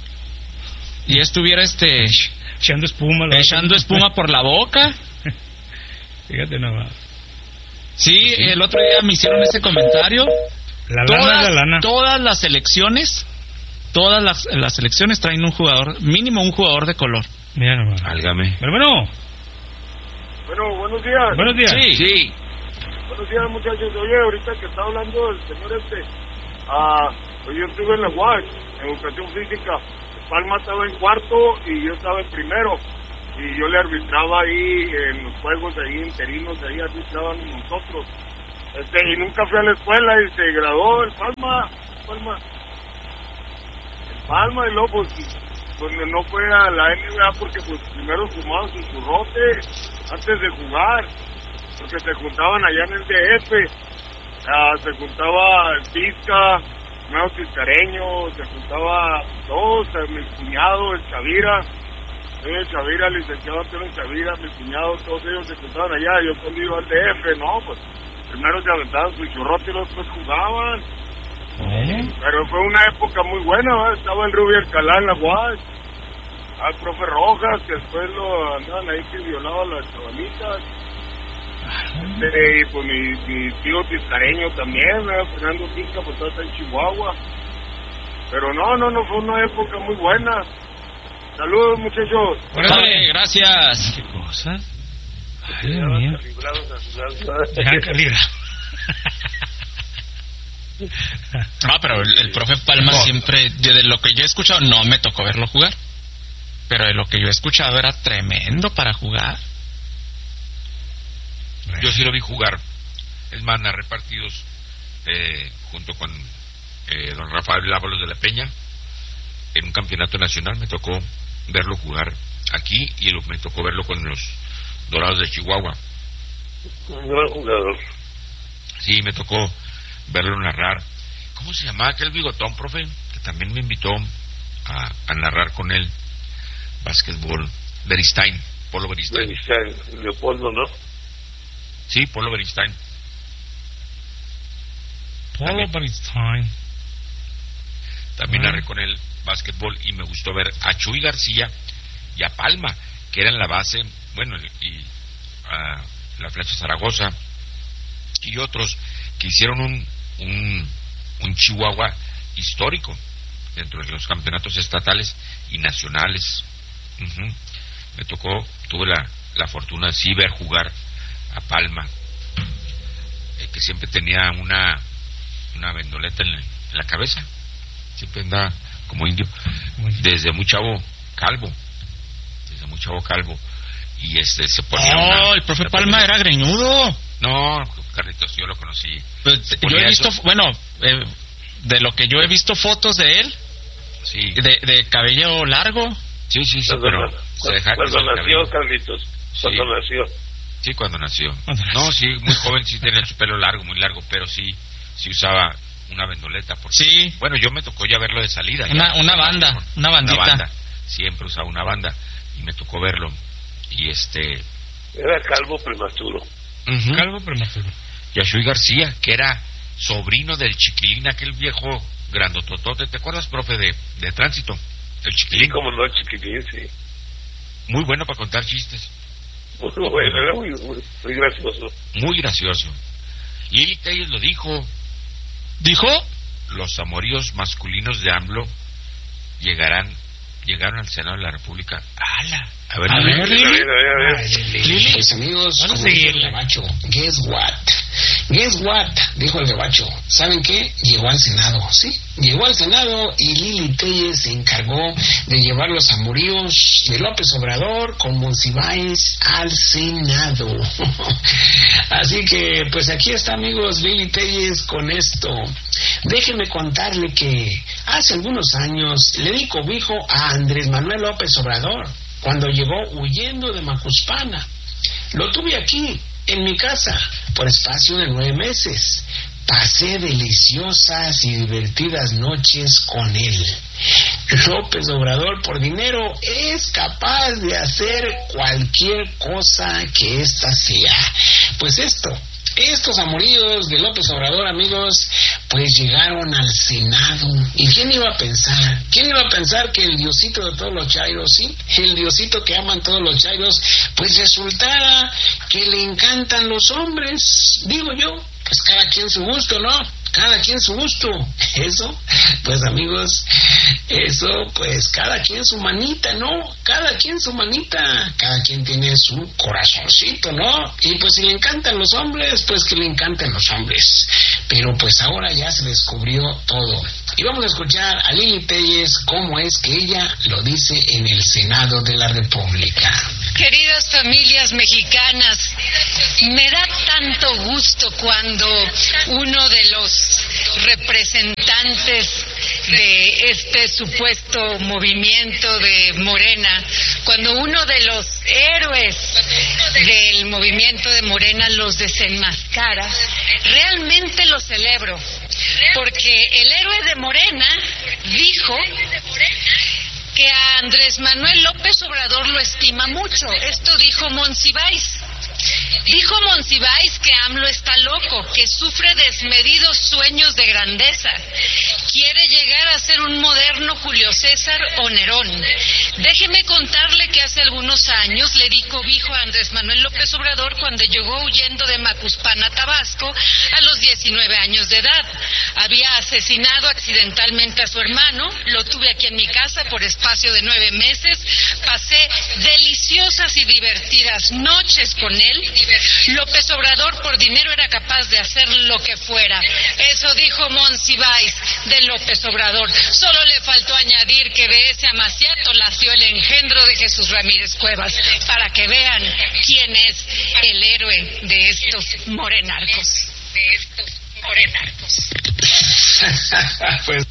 ya estuviera este echando espuma, echando espuma por la boca. Fíjate nomás. Sí, el otro día me hicieron ese comentario. La todas, lana es la lana. Todas las selecciones, todas las, las selecciones traen un jugador, mínimo un jugador de color. Mira nomás. Álgame. Pero bueno. Bueno, buenos días. Buenos días. Sí. sí. Buenos días, muchachos. Oye, ahorita que está hablando el señor este, ah, pues yo estuve en la U A C, en educación física. Palma estaba en cuarto y yo estaba en primero. y yo le arbitraba ahí en los juegos ahí interinos, ahí arbitraban nosotros. Este, y nunca fui a la escuela y se graduó el Palma, Palma, el Palma, y luego pues, pues no fue a la N B A porque pues primero fumaba su churrote antes de jugar, porque se juntaban allá en el D F, uh, se juntaba el Tisca, Meo Tiscareño, se juntaba todos, mi cuñado, el Chavira, el Chavira, el licenciado Antonio Chavira, mi cuñado, todos ellos se juntaban allá. Yo cuando iba al D F, no, pues primero se aventaban su churrote y después jugaban. ¿Eh? Pero fue una época muy buena, ¿verdad? Estaba el Rubio Alcalá en la U A S, al profe Rojas, que después lo andaban ahí que violaba a las chavalitas. Este, y pues mi, mi tío Tiscareño también, ¿verdad? Fernando Tisca, pues está en Chihuahua. Pero no, no, no, fue una época muy buena. Saludos, muchachos. Órale, gracias. ¿Qué cosa? Ay, Dios mío. Ya calibrado. No, pero el, el profe Palma no. siempre, de lo que yo he escuchado, no me tocó verlo jugar. Pero de lo que yo he escuchado era tremendo para jugar. Yo sí lo vi jugar. Es más, narré partidos eh, junto con eh, don Rafael Ábalos de la Peña en un campeonato nacional. Me tocó verlo jugar aquí y lo, me tocó verlo con los Dorados de Chihuahua. Un gran jugador. Sí, me tocó verlo narrar. ¿Cómo se llamaba aquel bigotón, profe? Que también me invitó a, a narrar con él básquetbol. Beristain, Polo Beristain. Beristain, Leopoldo, ¿no? Sí, Polo Beristain. Polo Beristain. También narré con él básquetbol y me gustó ver a Chuy García y a Palma, que eran la base, bueno, y a la Flecha Zaragoza y otros que hicieron un, un, un Chihuahua histórico dentro de los campeonatos estatales y nacionales. Uh-huh. Me tocó, tuve la, la fortuna de sí ver jugar a Palma, eh, que siempre tenía una una vendoleta en la, en la cabeza, siempre andaba como indio, desde muy chavo calvo, desde muy chavo calvo, y este se ponía oh, una, el profe Palma era greñudo. No, Carlitos, yo lo conocí. Pues, yo he visto, eso. bueno, eh, de lo que yo he visto fotos de él, sí, de, de cabello largo. Sí, sí, sí, cuando, pero cuando, se deja cuando nació, Carlitos, cuando sí. nació. Sí, cuando nació. No, sí, muy joven, sí tenía su pelo largo, muy largo, pero sí, sí usaba una vendoleta. Porque, sí. Bueno, yo me tocó ya verlo de salida. Una, ya, una banda, con, una bandita. Una banda. Siempre usaba una banda y me tocó verlo. Y este... Era calvo prematuro. Uh-huh. Calvo prematuro. Y a Chuy García, que era sobrino del Chiquilín, aquel viejo grandototote. ¿Te acuerdas, profe, de, de Tránsito? El Chiquilín. Sí, como no, el Chiquilín, sí. Muy bueno para contar chistes. Muy bueno, era muy, muy, muy gracioso. Muy gracioso. Y Lili Telles lo dijo. ¿Dijo? Los amoríos masculinos de AMLO llegarán, llegaron al Senado de la República. ¡Hala! A ver, a ver, a ver, a ver. Lili. Pues amigos, como dijo el gabacho, guess what? Guess what? Dijo el gabacho. ¿Saben qué? Llegó al Senado, ¿sí? Llegó al Senado y Lili Telles se encargó de llevar los amoríos de López Obrador con Monsiváis al Senado. Así que, pues aquí está, amigos, Lili Telles con esto. Déjenme contarle que hace algunos años le di cobijo a Andrés Manuel López Obrador cuando llegó huyendo de Macuspana. Lo tuve aquí, en mi casa, por espacio de nueve meses. Pasé deliciosas y divertidas noches con él. López Obrador, por dinero, es capaz de hacer cualquier cosa que ésta sea. Pues esto... Estos amoríos de López Obrador, amigos, pues llegaron al Senado. ¿Y quién iba a pensar? ¿Quién iba a pensar que el diosito de todos los chairos, sí? El diosito que aman todos los chairos, pues resultara que le encantan los hombres. Digo yo, pues cada quien su gusto, ¿no? Cada quien su gusto. Eso, pues amigos, eso, pues cada quien su manita, ¿no? Cada quien su manita. Cada quien tiene su corazoncito, ¿no? Y pues si le encantan los hombres, pues que le encanten los hombres. Pero pues ahora ya se descubrió todo. Y vamos a escuchar a Lili Telles cómo es que ella lo dice en el Senado de la República. Queridas familias mexicanas, me da tanto gusto cuando uno de los representantes de este supuesto movimiento de Morena, cuando uno de los héroes del movimiento de Morena los desenmascara, realmente lo celebro, porque el héroe de Morena dijo que a Andrés Manuel López Obrador lo estima mucho. Esto dijo Monsiváis. Dijo Monsiváis que AMLO está loco, que sufre desmedidos sueños de grandeza. Quiere llegar a ser un moderno Julio César o Nerón. Déjeme contarle que hace algunos años le di cobijo a Andrés Manuel López Obrador cuando llegó huyendo de Macuspana, Tabasco, a los diecinueve años de edad. Había asesinado accidentalmente a su hermano, lo tuve aquí en mi casa por espacio de nueve meses, pasé deliciosas y divertidas noches con él. López Obrador por dinero era capaz de hacer lo que fuera. Eso dijo Monsiváis de López Obrador. Solo le faltó añadir que de ese amaciato nació el engendro de Jesús Ramírez Cuevas, para que vean quién es el héroe de estos morenarcos. De estos morenarcos. Pues,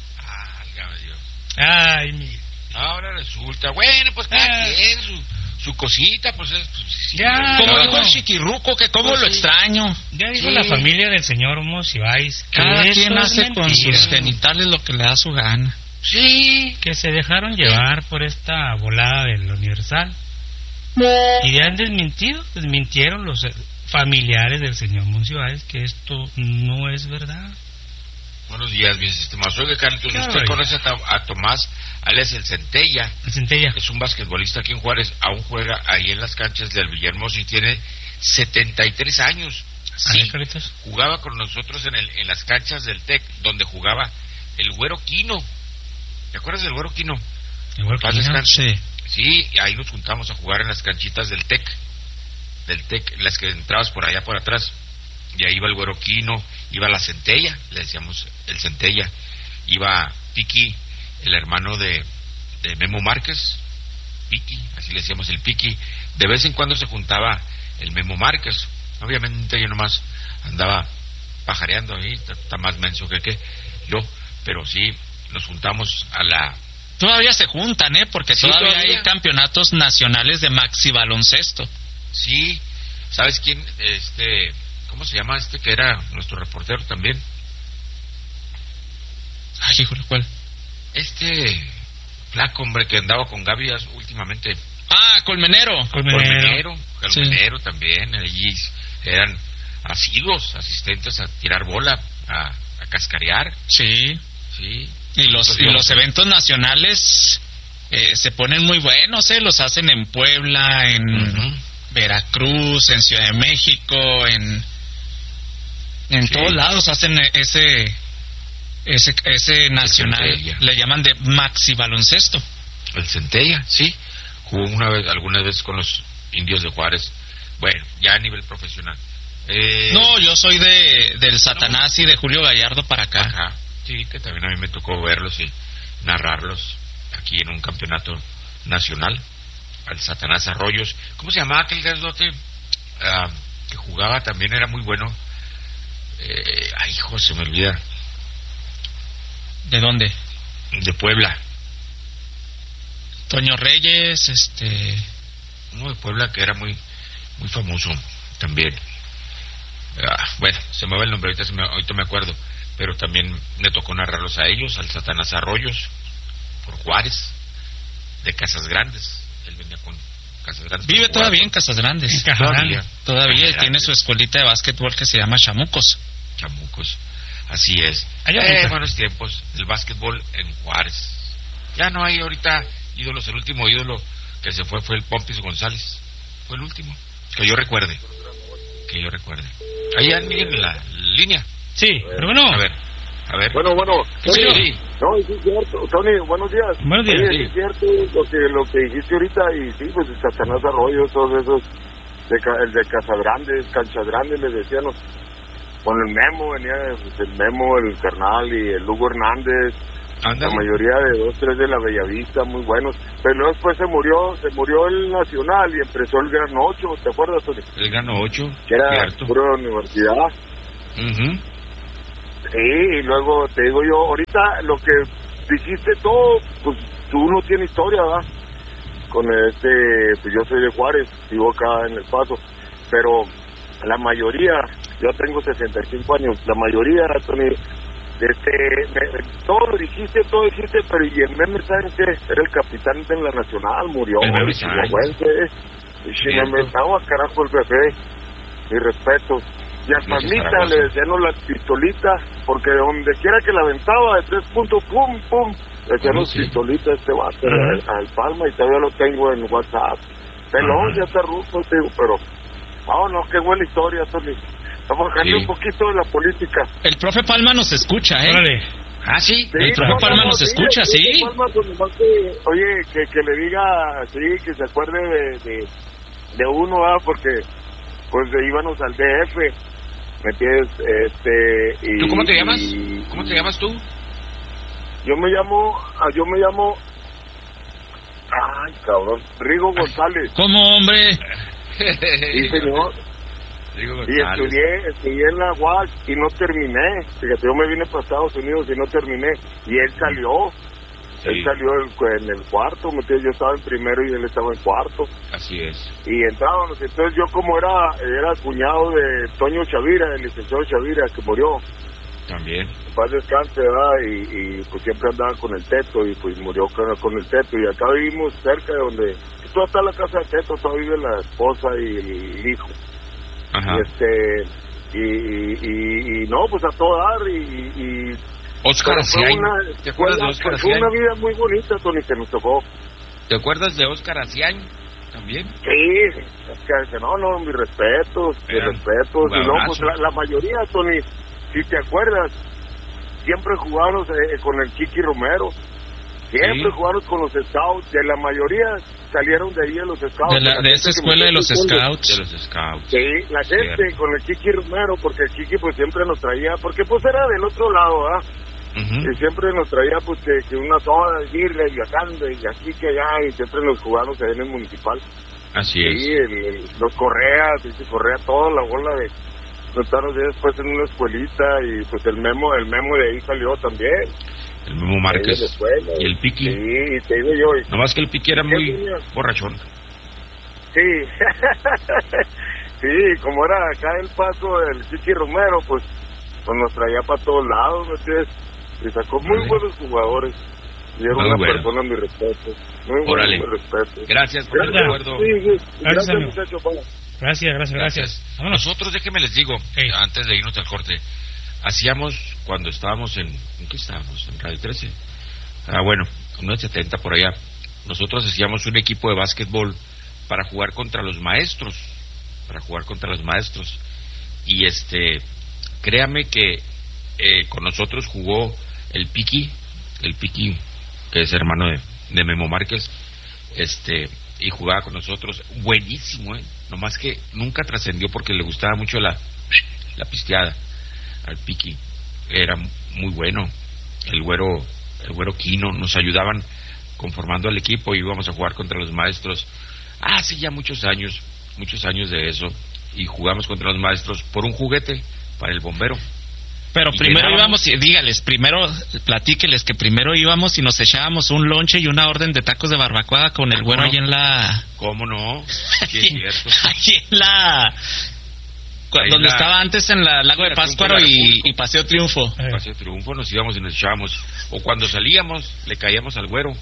ay, mi... ahora resulta, bueno, pues cada quien su, su cosita, pues es... Pues, sí, ya, como no, dijo el Chiquirruco, que cómo pues lo sí. extraño. Ya dijo sí. la familia del señor Monsiváis. Cada quien hace con sus genitales lo que le da su gana. Sí. Que se dejaron llevar por esta volada del Universal. Y ya han desmentido, desmintieron los familiares del señor Monsiváis que esto no es verdad. Buenos días, bien estimados. Oiga, Carlitos, claro, usted conoce a, a Tomás, alias el Centella. El Centella. Es un basquetbolista aquí en Juárez, aún juega ahí en las canchas del Villahermosa y tiene setenta y tres años. Sí, Carlitos. Jugaba con nosotros en, el, en las canchas del TEC, donde jugaba el Güero Quino. ¿Te acuerdas del Güero Quino? El Güero Quino, sí. Sí, ahí nos juntamos a jugar en las canchitas del TEC, del TEC, las que entrabas por allá por atrás. Y ahí iba el Güero Quino, iba la Centella, le decíamos el Centella, iba Piqui, el hermano de, de Memo Márquez, Piqui, así le decíamos el Piqui. De vez en cuando se juntaba el Memo Márquez, obviamente yo nomás andaba pajareando ahí, está más menso que que yo, pero sí, nos juntamos a la... Todavía se juntan, ¿eh? Porque sí, todavía, todavía hay campeonatos nacionales de maxi baloncesto. Sí, ¿sabes quién? Este... ¿Cómo se llama este que era nuestro reportero también? Ay, híjole, ¿cuál? Este flaco, hombre, que andaba con Gaby últimamente. Ah, Colmenero. Colmenero, Colmenero sí. También. Allí eran asiduos, asistentes a tirar bola, a, a cascarear. Sí. Sí. Y los, y los eventos nacionales eh, se ponen muy buenos, ¿eh? Los hacen en Puebla, en uh-huh. Veracruz, en Ciudad de México, en... En sí. todos lados hacen ese ese ese nacional, le llaman de maxi baloncesto. El Centella, sí, jugó una vez, algunas veces con los Indios de Juárez. Bueno, ya a nivel profesional. Eh... No, yo soy de del Satanás no. y de Julio Gallardo para acá. Ajá, sí, que también a mí me tocó verlos y narrarlos aquí en un campeonato nacional. Al Satanás Arroyos. ¿Cómo se llamaba aquel gasdote? Uh, que jugaba también, era muy bueno. Eh, ay, hijo, se me olvida. ¿De dónde? De Puebla. Toño Reyes, este... Uno de Puebla que era muy muy famoso también. Ah, bueno, se me va el nombre, ahorita, se me, ahorita me acuerdo. Pero también me tocó narrarlos a ellos, al Satanás Arroyos, por Juárez, de Casas Grandes. Él venía con Casas Grandes. Vive todavía en Casas Grandes. En todavía. Todavía Casas tiene Grandes. Su escuelita de básquetbol que se llama Chamucos. Chamucos, así es. Eh, buenos tiempos, el básquetbol en Juárez. Ya no hay ahorita ídolos, el último ídolo que se fue fue el Pompis González. Fue el último, que yo recuerde. Que yo recuerde. Ahí hay alguien en la línea. Sí, pero bueno. A ver, a ver. Bueno, bueno. Sí, sí. No, es cierto. Tony, buenos días. Buenos días. Oye, sí. Es cierto lo que, lo que dijiste ahorita y sí, pues el Satanás Arroyo, todos esos, de, el de Casagrandes, Canchas Grandes, les decíamos. Con el Memo venía pues, el Memo, el carnal y el Hugo Hernández, La mayoría de dos, tres de la Bellavista, muy buenos. Pero luego después se murió, se murió el Nacional y empezó el Gran Ocho, ¿te acuerdas, Tony? El Gran Ocho, que era cierto. pura universidad. Uh-huh. Sí, y luego te digo yo, ahorita lo que dijiste todo, pues tú no tienes historia, ¿verdad? Con este, pues yo soy de Juárez, vivo acá en El Paso, pero la mayoría, yo tengo sesenta y cinco años, la mayoría, Tony, este, me, todo lo dijiste, todo dijiste, pero y el meme, ¿saben qué? Era el capitán de la Nacional, murió, el meme, y si me metaba carajo el bebé, mi respeto. Y a Palmita le decían las pistolitas, porque donde quiera que la aventaba de tres puntos, pum, pum, le decían los pistolitas este vato al, al Palma, y todavía lo tengo en WhatsApp. Pelón, ya está ruso, te digo, pero, oh no, qué buena historia, Tony. Estamos bajando un poquito de la política. El profe Palma nos escucha, ¿eh? Órale. Ah, sí, sí el profe no, Palma no, nos sí, escucha, sí. sí. Palma, pues, nomás que, oye, que, que le diga, sí, que se acuerde de, de, de uno, ¿ah? Porque, pues, de íbamos al D F, ¿me entiendes? Este, y, ¿Tú cómo te llamas? Y, ¿Cómo te llamas tú? Yo me llamo, yo me llamo, ay, cabrón, Rigo González. ¿Cómo, hombre? Sí, señor. Rigo Y estudié, estudié en la U A S y no terminé. Fíjate, yo me vine para Estados Unidos y no terminé. Y él salió. Sí. Él salió en el cuarto, ¿me entiendes? Yo estaba en primero y él estaba en cuarto. Así es. Y entrábamos. Entonces yo como era era cuñado de Toño Chavira, el licenciado Chavira, que murió. También. Paz descanse, ¿verdad? Y, y pues siempre andaba con el Teto y pues murió con, con el Teto. Y acá vivimos cerca de donde... Toda está la casa de Teto, todavía vive la esposa y el hijo. Ajá. Y este... Y, y, y, y no, pues a todo dar y... y Oscar Aciain. ¿Te acuerdas de Oscar Aciain? Fue una vida muy bonita, Tony, que nos tocó. ¿Te acuerdas de Oscar Aciain también? Sí, Oscar, no, no, mis respetos, mis respetos. Y no, pues la, la mayoría, Tony, si te acuerdas, siempre jugamos eh, con el Kiki Romero. Siempre sí. Jugamos con los scouts. De la mayoría salieron de ahí de los scouts. De, la, de esa escuela de los scouts. De los scouts. Sí, la gente Cierto. Con el Kiki Romero, porque el Kiki pues siempre nos traía, porque pues era del otro lado, ¿ah? ¿eh? Uh-huh. Y siempre nos traía pues que, que una soda de birra y viajando y así que allá, y siempre nos jugamos ahí en el municipal. Así sí, es. Sí, el, el, los Correas, y se correa toda la bola de... Nos después en una escuelita y pues el Memo, el Memo de ahí salió también. El Memo Márquez escuela, y el Piqui. Sí, te digo yo. Y... Nomás que el Piqui era muy tenía? borrachón. Sí, sí, como era acá el paso del Kiki Romero, pues, pues nos traía para todos lados, ¿me entiendes? Y sacó muy vale. buenos jugadores. Y era muy una bueno. persona, mi respeto. Muy Órale. bueno, mi respeto. Gracias por el acuerdo. Sí, sí. Gracias, gracias muchachos. Gracias, gracias, gracias. Vámonos. Nosotros, déjenme les digo, hey. antes de irnos al corte, hacíamos, cuando estábamos en, ¿en qué estábamos? En Radio trece. Ah, bueno, en unos setenta por allá. Nosotros hacíamos un equipo de básquetbol para jugar contra los maestros. Para jugar contra los maestros. Y este, créame que eh, con nosotros jugó el Piqui, el Piqui, que es hermano de, de Memo Márquez, este, y jugaba con nosotros, buenísimo, eh, nomás que nunca trascendió porque le gustaba mucho la, la pisteada al Piqui, era muy bueno, el güero, el güero Quino, nos ayudaban conformando al equipo y íbamos a jugar contra los maestros, hace ya muchos años, muchos años de eso, y jugamos contra los maestros por un juguete para el bombero. Pero y primero íbamos, y dígales, primero platíqueles que primero íbamos y nos echábamos un lonche y una orden de tacos de barbacoa con el güero no? ahí en la... ¿Cómo no? Sí, es cierto. Ahí en la... Ahí donde la... estaba antes en la Lago de Pátzcuaro y, y Paseo Triunfo. Eh. Paseo Triunfo nos íbamos y nos echábamos. O cuando salíamos, le caíamos al güero.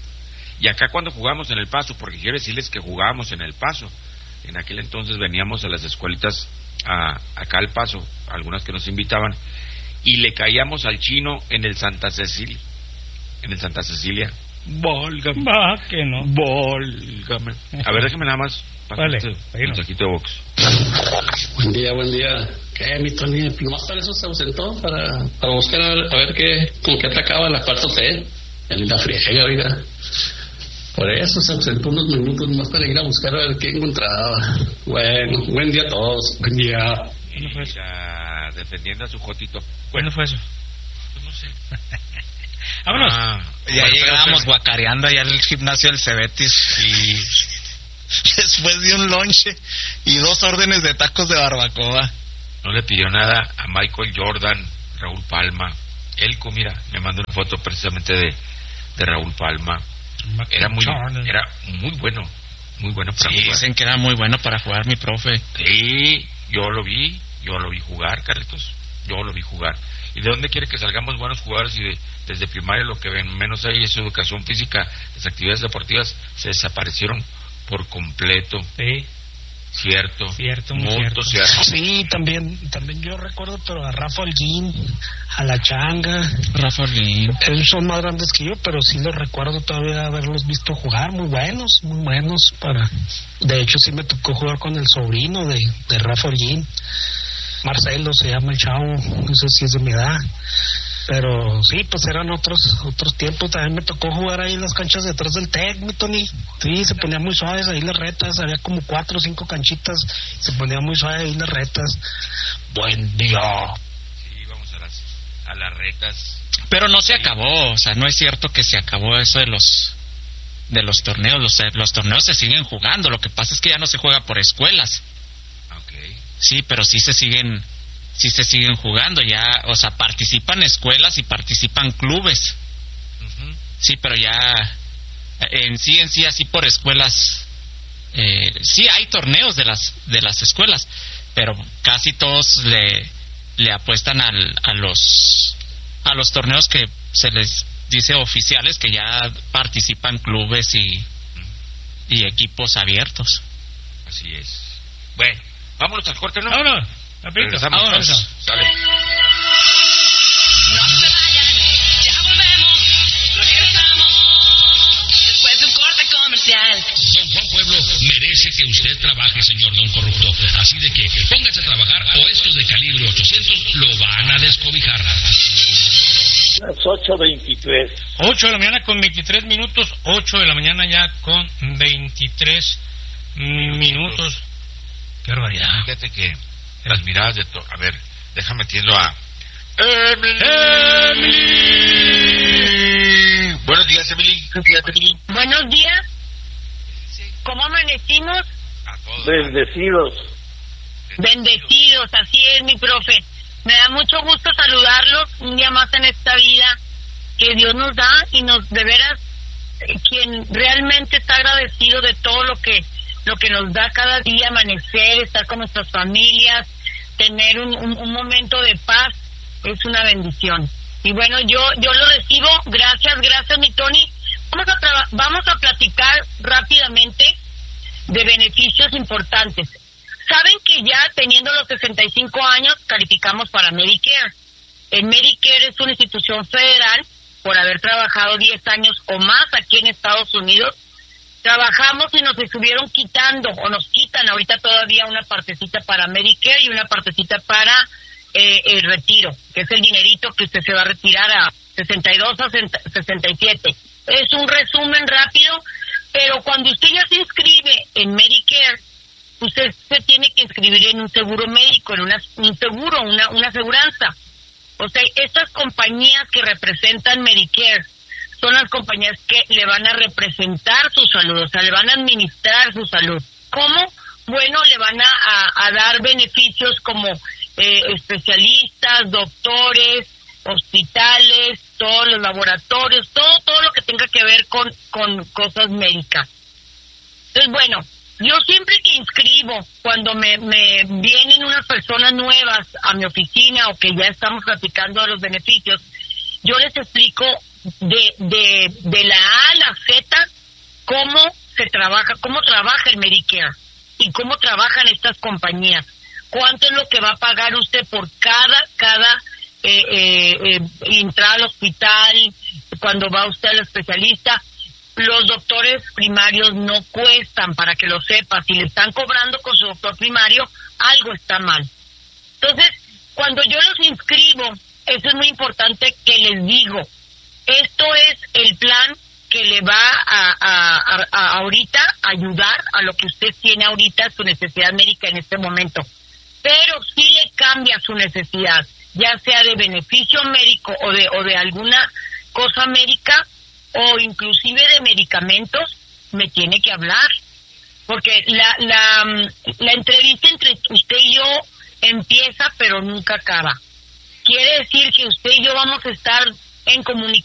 Y acá cuando jugábamos en El Paso, porque quiero decirles que jugábamos en El Paso. En aquel entonces veníamos a las escuelitas a, acá al Paso, algunas que nos invitaban, y le caíamos al chino en el Santa Cecilia. En el Santa Cecilia. Volgame. Va, que no. Volgame. A ver, déjame nada más. Vale, este mensajito de Vox. Buen día, buen día. ¿Qué, mi Tony? Nomás para eso se ausentó, para, para buscar a ver, a ver qué, con qué atacaba la cuarta T. En la friega, oiga. Por eso se ausentó unos minutos más para ir a buscar a ver qué encontraba. Bueno, buen día a todos. Buen día. Mira, defendiendo a su jotito. ¿Cuándo fue eso? Pues no sé. Vámonos. Ah, ya llegamos guacareando allá al gimnasio del Cebetis y después de un lonche y dos órdenes de tacos de barbacoa. No le pidió nada a Michael Jordan, Raúl Palma. Él, mira, me mandó una foto precisamente de, de Raúl Palma. Era muy, era muy bueno, muy bueno para sí, jugar. Dicen que era muy bueno para jugar, mi profe. Sí, yo lo vi, yo lo vi jugar, Carlitos. Yo lo vi jugar. ¿Y de dónde quiere que salgamos buenos jugadores? Y de, desde primaria lo que ven menos ahí es educación física. Las actividades deportivas se desaparecieron por completo. Sí. Cierto. Cierto, muy cierto. cierto. Sí, también también yo recuerdo pero a Rafa Holguín, a La Changa. Rafa Holguín. Ellos son más grandes que yo, pero sí los recuerdo todavía haberlos visto jugar. Muy buenos, muy buenos. para De hecho, sí me tocó jugar con el sobrino de, de Rafa Holguín. Marcelo se llama el chavo, no sé si es de mi edad, pero sí, pues eran otros otros tiempos. También me tocó jugar ahí en las canchas detrás del Tec, mi Tony. Sí, se ponían muy suaves ahí las retas, había como cuatro o cinco canchitas, se ponían muy suaves ahí las retas. Buen día. Sí, vamos a las, a las retas. Pero no se acabó, o sea, no es cierto que se acabó eso de los de los torneos, los, los torneos se siguen jugando, lo que pasa es que ya no se juega por escuelas. Sí, pero sí se siguen, sí se siguen jugando ya, o sea, participan escuelas y participan clubes. Uh-huh. Sí, pero ya en sí, en sí, así por escuelas, eh, sí hay torneos de las de las escuelas, pero casi todos le le apuestan al, a los a los torneos que se les dice oficiales, que ya participan clubes y y equipos abiertos. Así es. Bueno. Vámonos al corte, ¿no? Vámonos, rapidito. Vámonos. Sale. No se vayan, ya volvemos, regresamos después de un corte comercial. Don Juan Pueblo merece que usted trabaje, señor Don Corrupto. Así de que póngase a trabajar o estos de calibre ochocientos lo van a descobijar. Las ocho veintitrés. ocho de la mañana con veintitrés minutos. ocho de la mañana ya con veintitrés minutos. Qué barbaridad. Fíjate que las miradas de todo. A ver, déjame atiendo a Emily. Emily. Buenos días, Emily. Buenos días. ¿Cómo amanecimos? A todos. Bendecidos. Bendecidos, así es, mi profe. Me da mucho gusto saludarlos un día más en esta vida que Dios nos da y nos, de veras, eh, quien realmente está agradecido de todo lo que lo que nos da cada día, amanecer, estar con nuestras familias, tener un, un, un momento de paz, es una bendición. Y bueno, yo yo lo recibo, gracias, gracias mi Tony. Vamos a, traba- vamos a platicar rápidamente de beneficios importantes. Saben que ya teniendo los sesenta y cinco años calificamos para Medicare. El Medicare es una institución federal, por haber trabajado diez años o más aquí en Estados Unidos. Trabajamos y nos estuvieron quitando, o nos quitan ahorita todavía una partecita para Medicare y una partecita para eh, el retiro, que es el dinerito que usted se va a retirar a sesenta y dos a sesenta y siete. Es un resumen rápido, pero cuando usted ya se inscribe en Medicare, usted se tiene que inscribir en un seguro médico, en una, un seguro, una, una aseguranza. O sea, estas compañías que representan Medicare son las compañías que le van a representar su salud, o sea, le van a administrar su salud. ¿Cómo? Bueno, le van a, a, a dar beneficios como eh, especialistas, doctores, hospitales, todos los laboratorios, todo todo lo que tenga que ver con, con cosas médicas. Entonces, bueno, yo siempre que inscribo, cuando me, me vienen unas personas nuevas a mi oficina o que ya estamos platicando de los beneficios, yo les explico de, de, de la A a la Z cómo se trabaja, cómo trabaja el Medicare y cómo trabajan estas compañías. Cuánto es lo que va a pagar usted por cada, cada eh, eh, eh, entrar al hospital, cuando va usted al especialista. Los doctores primarios no cuestan, para que lo sepa. Si le están cobrando con su doctor primario, algo está mal. Entonces, cuando yo los inscribo, eso es muy importante que les digo. Esto es el plan que le va a, a, a, a ahorita ayudar a lo que usted tiene ahorita, su necesidad médica en este momento. Pero sí le cambia su necesidad, ya sea de beneficio médico o de o de alguna cosa médica o inclusive de medicamentos, me tiene que hablar. Porque la, la, la entrevista entre usted y yo empieza pero nunca acaba. Quiere decir que usted y yo vamos a estar en comunicación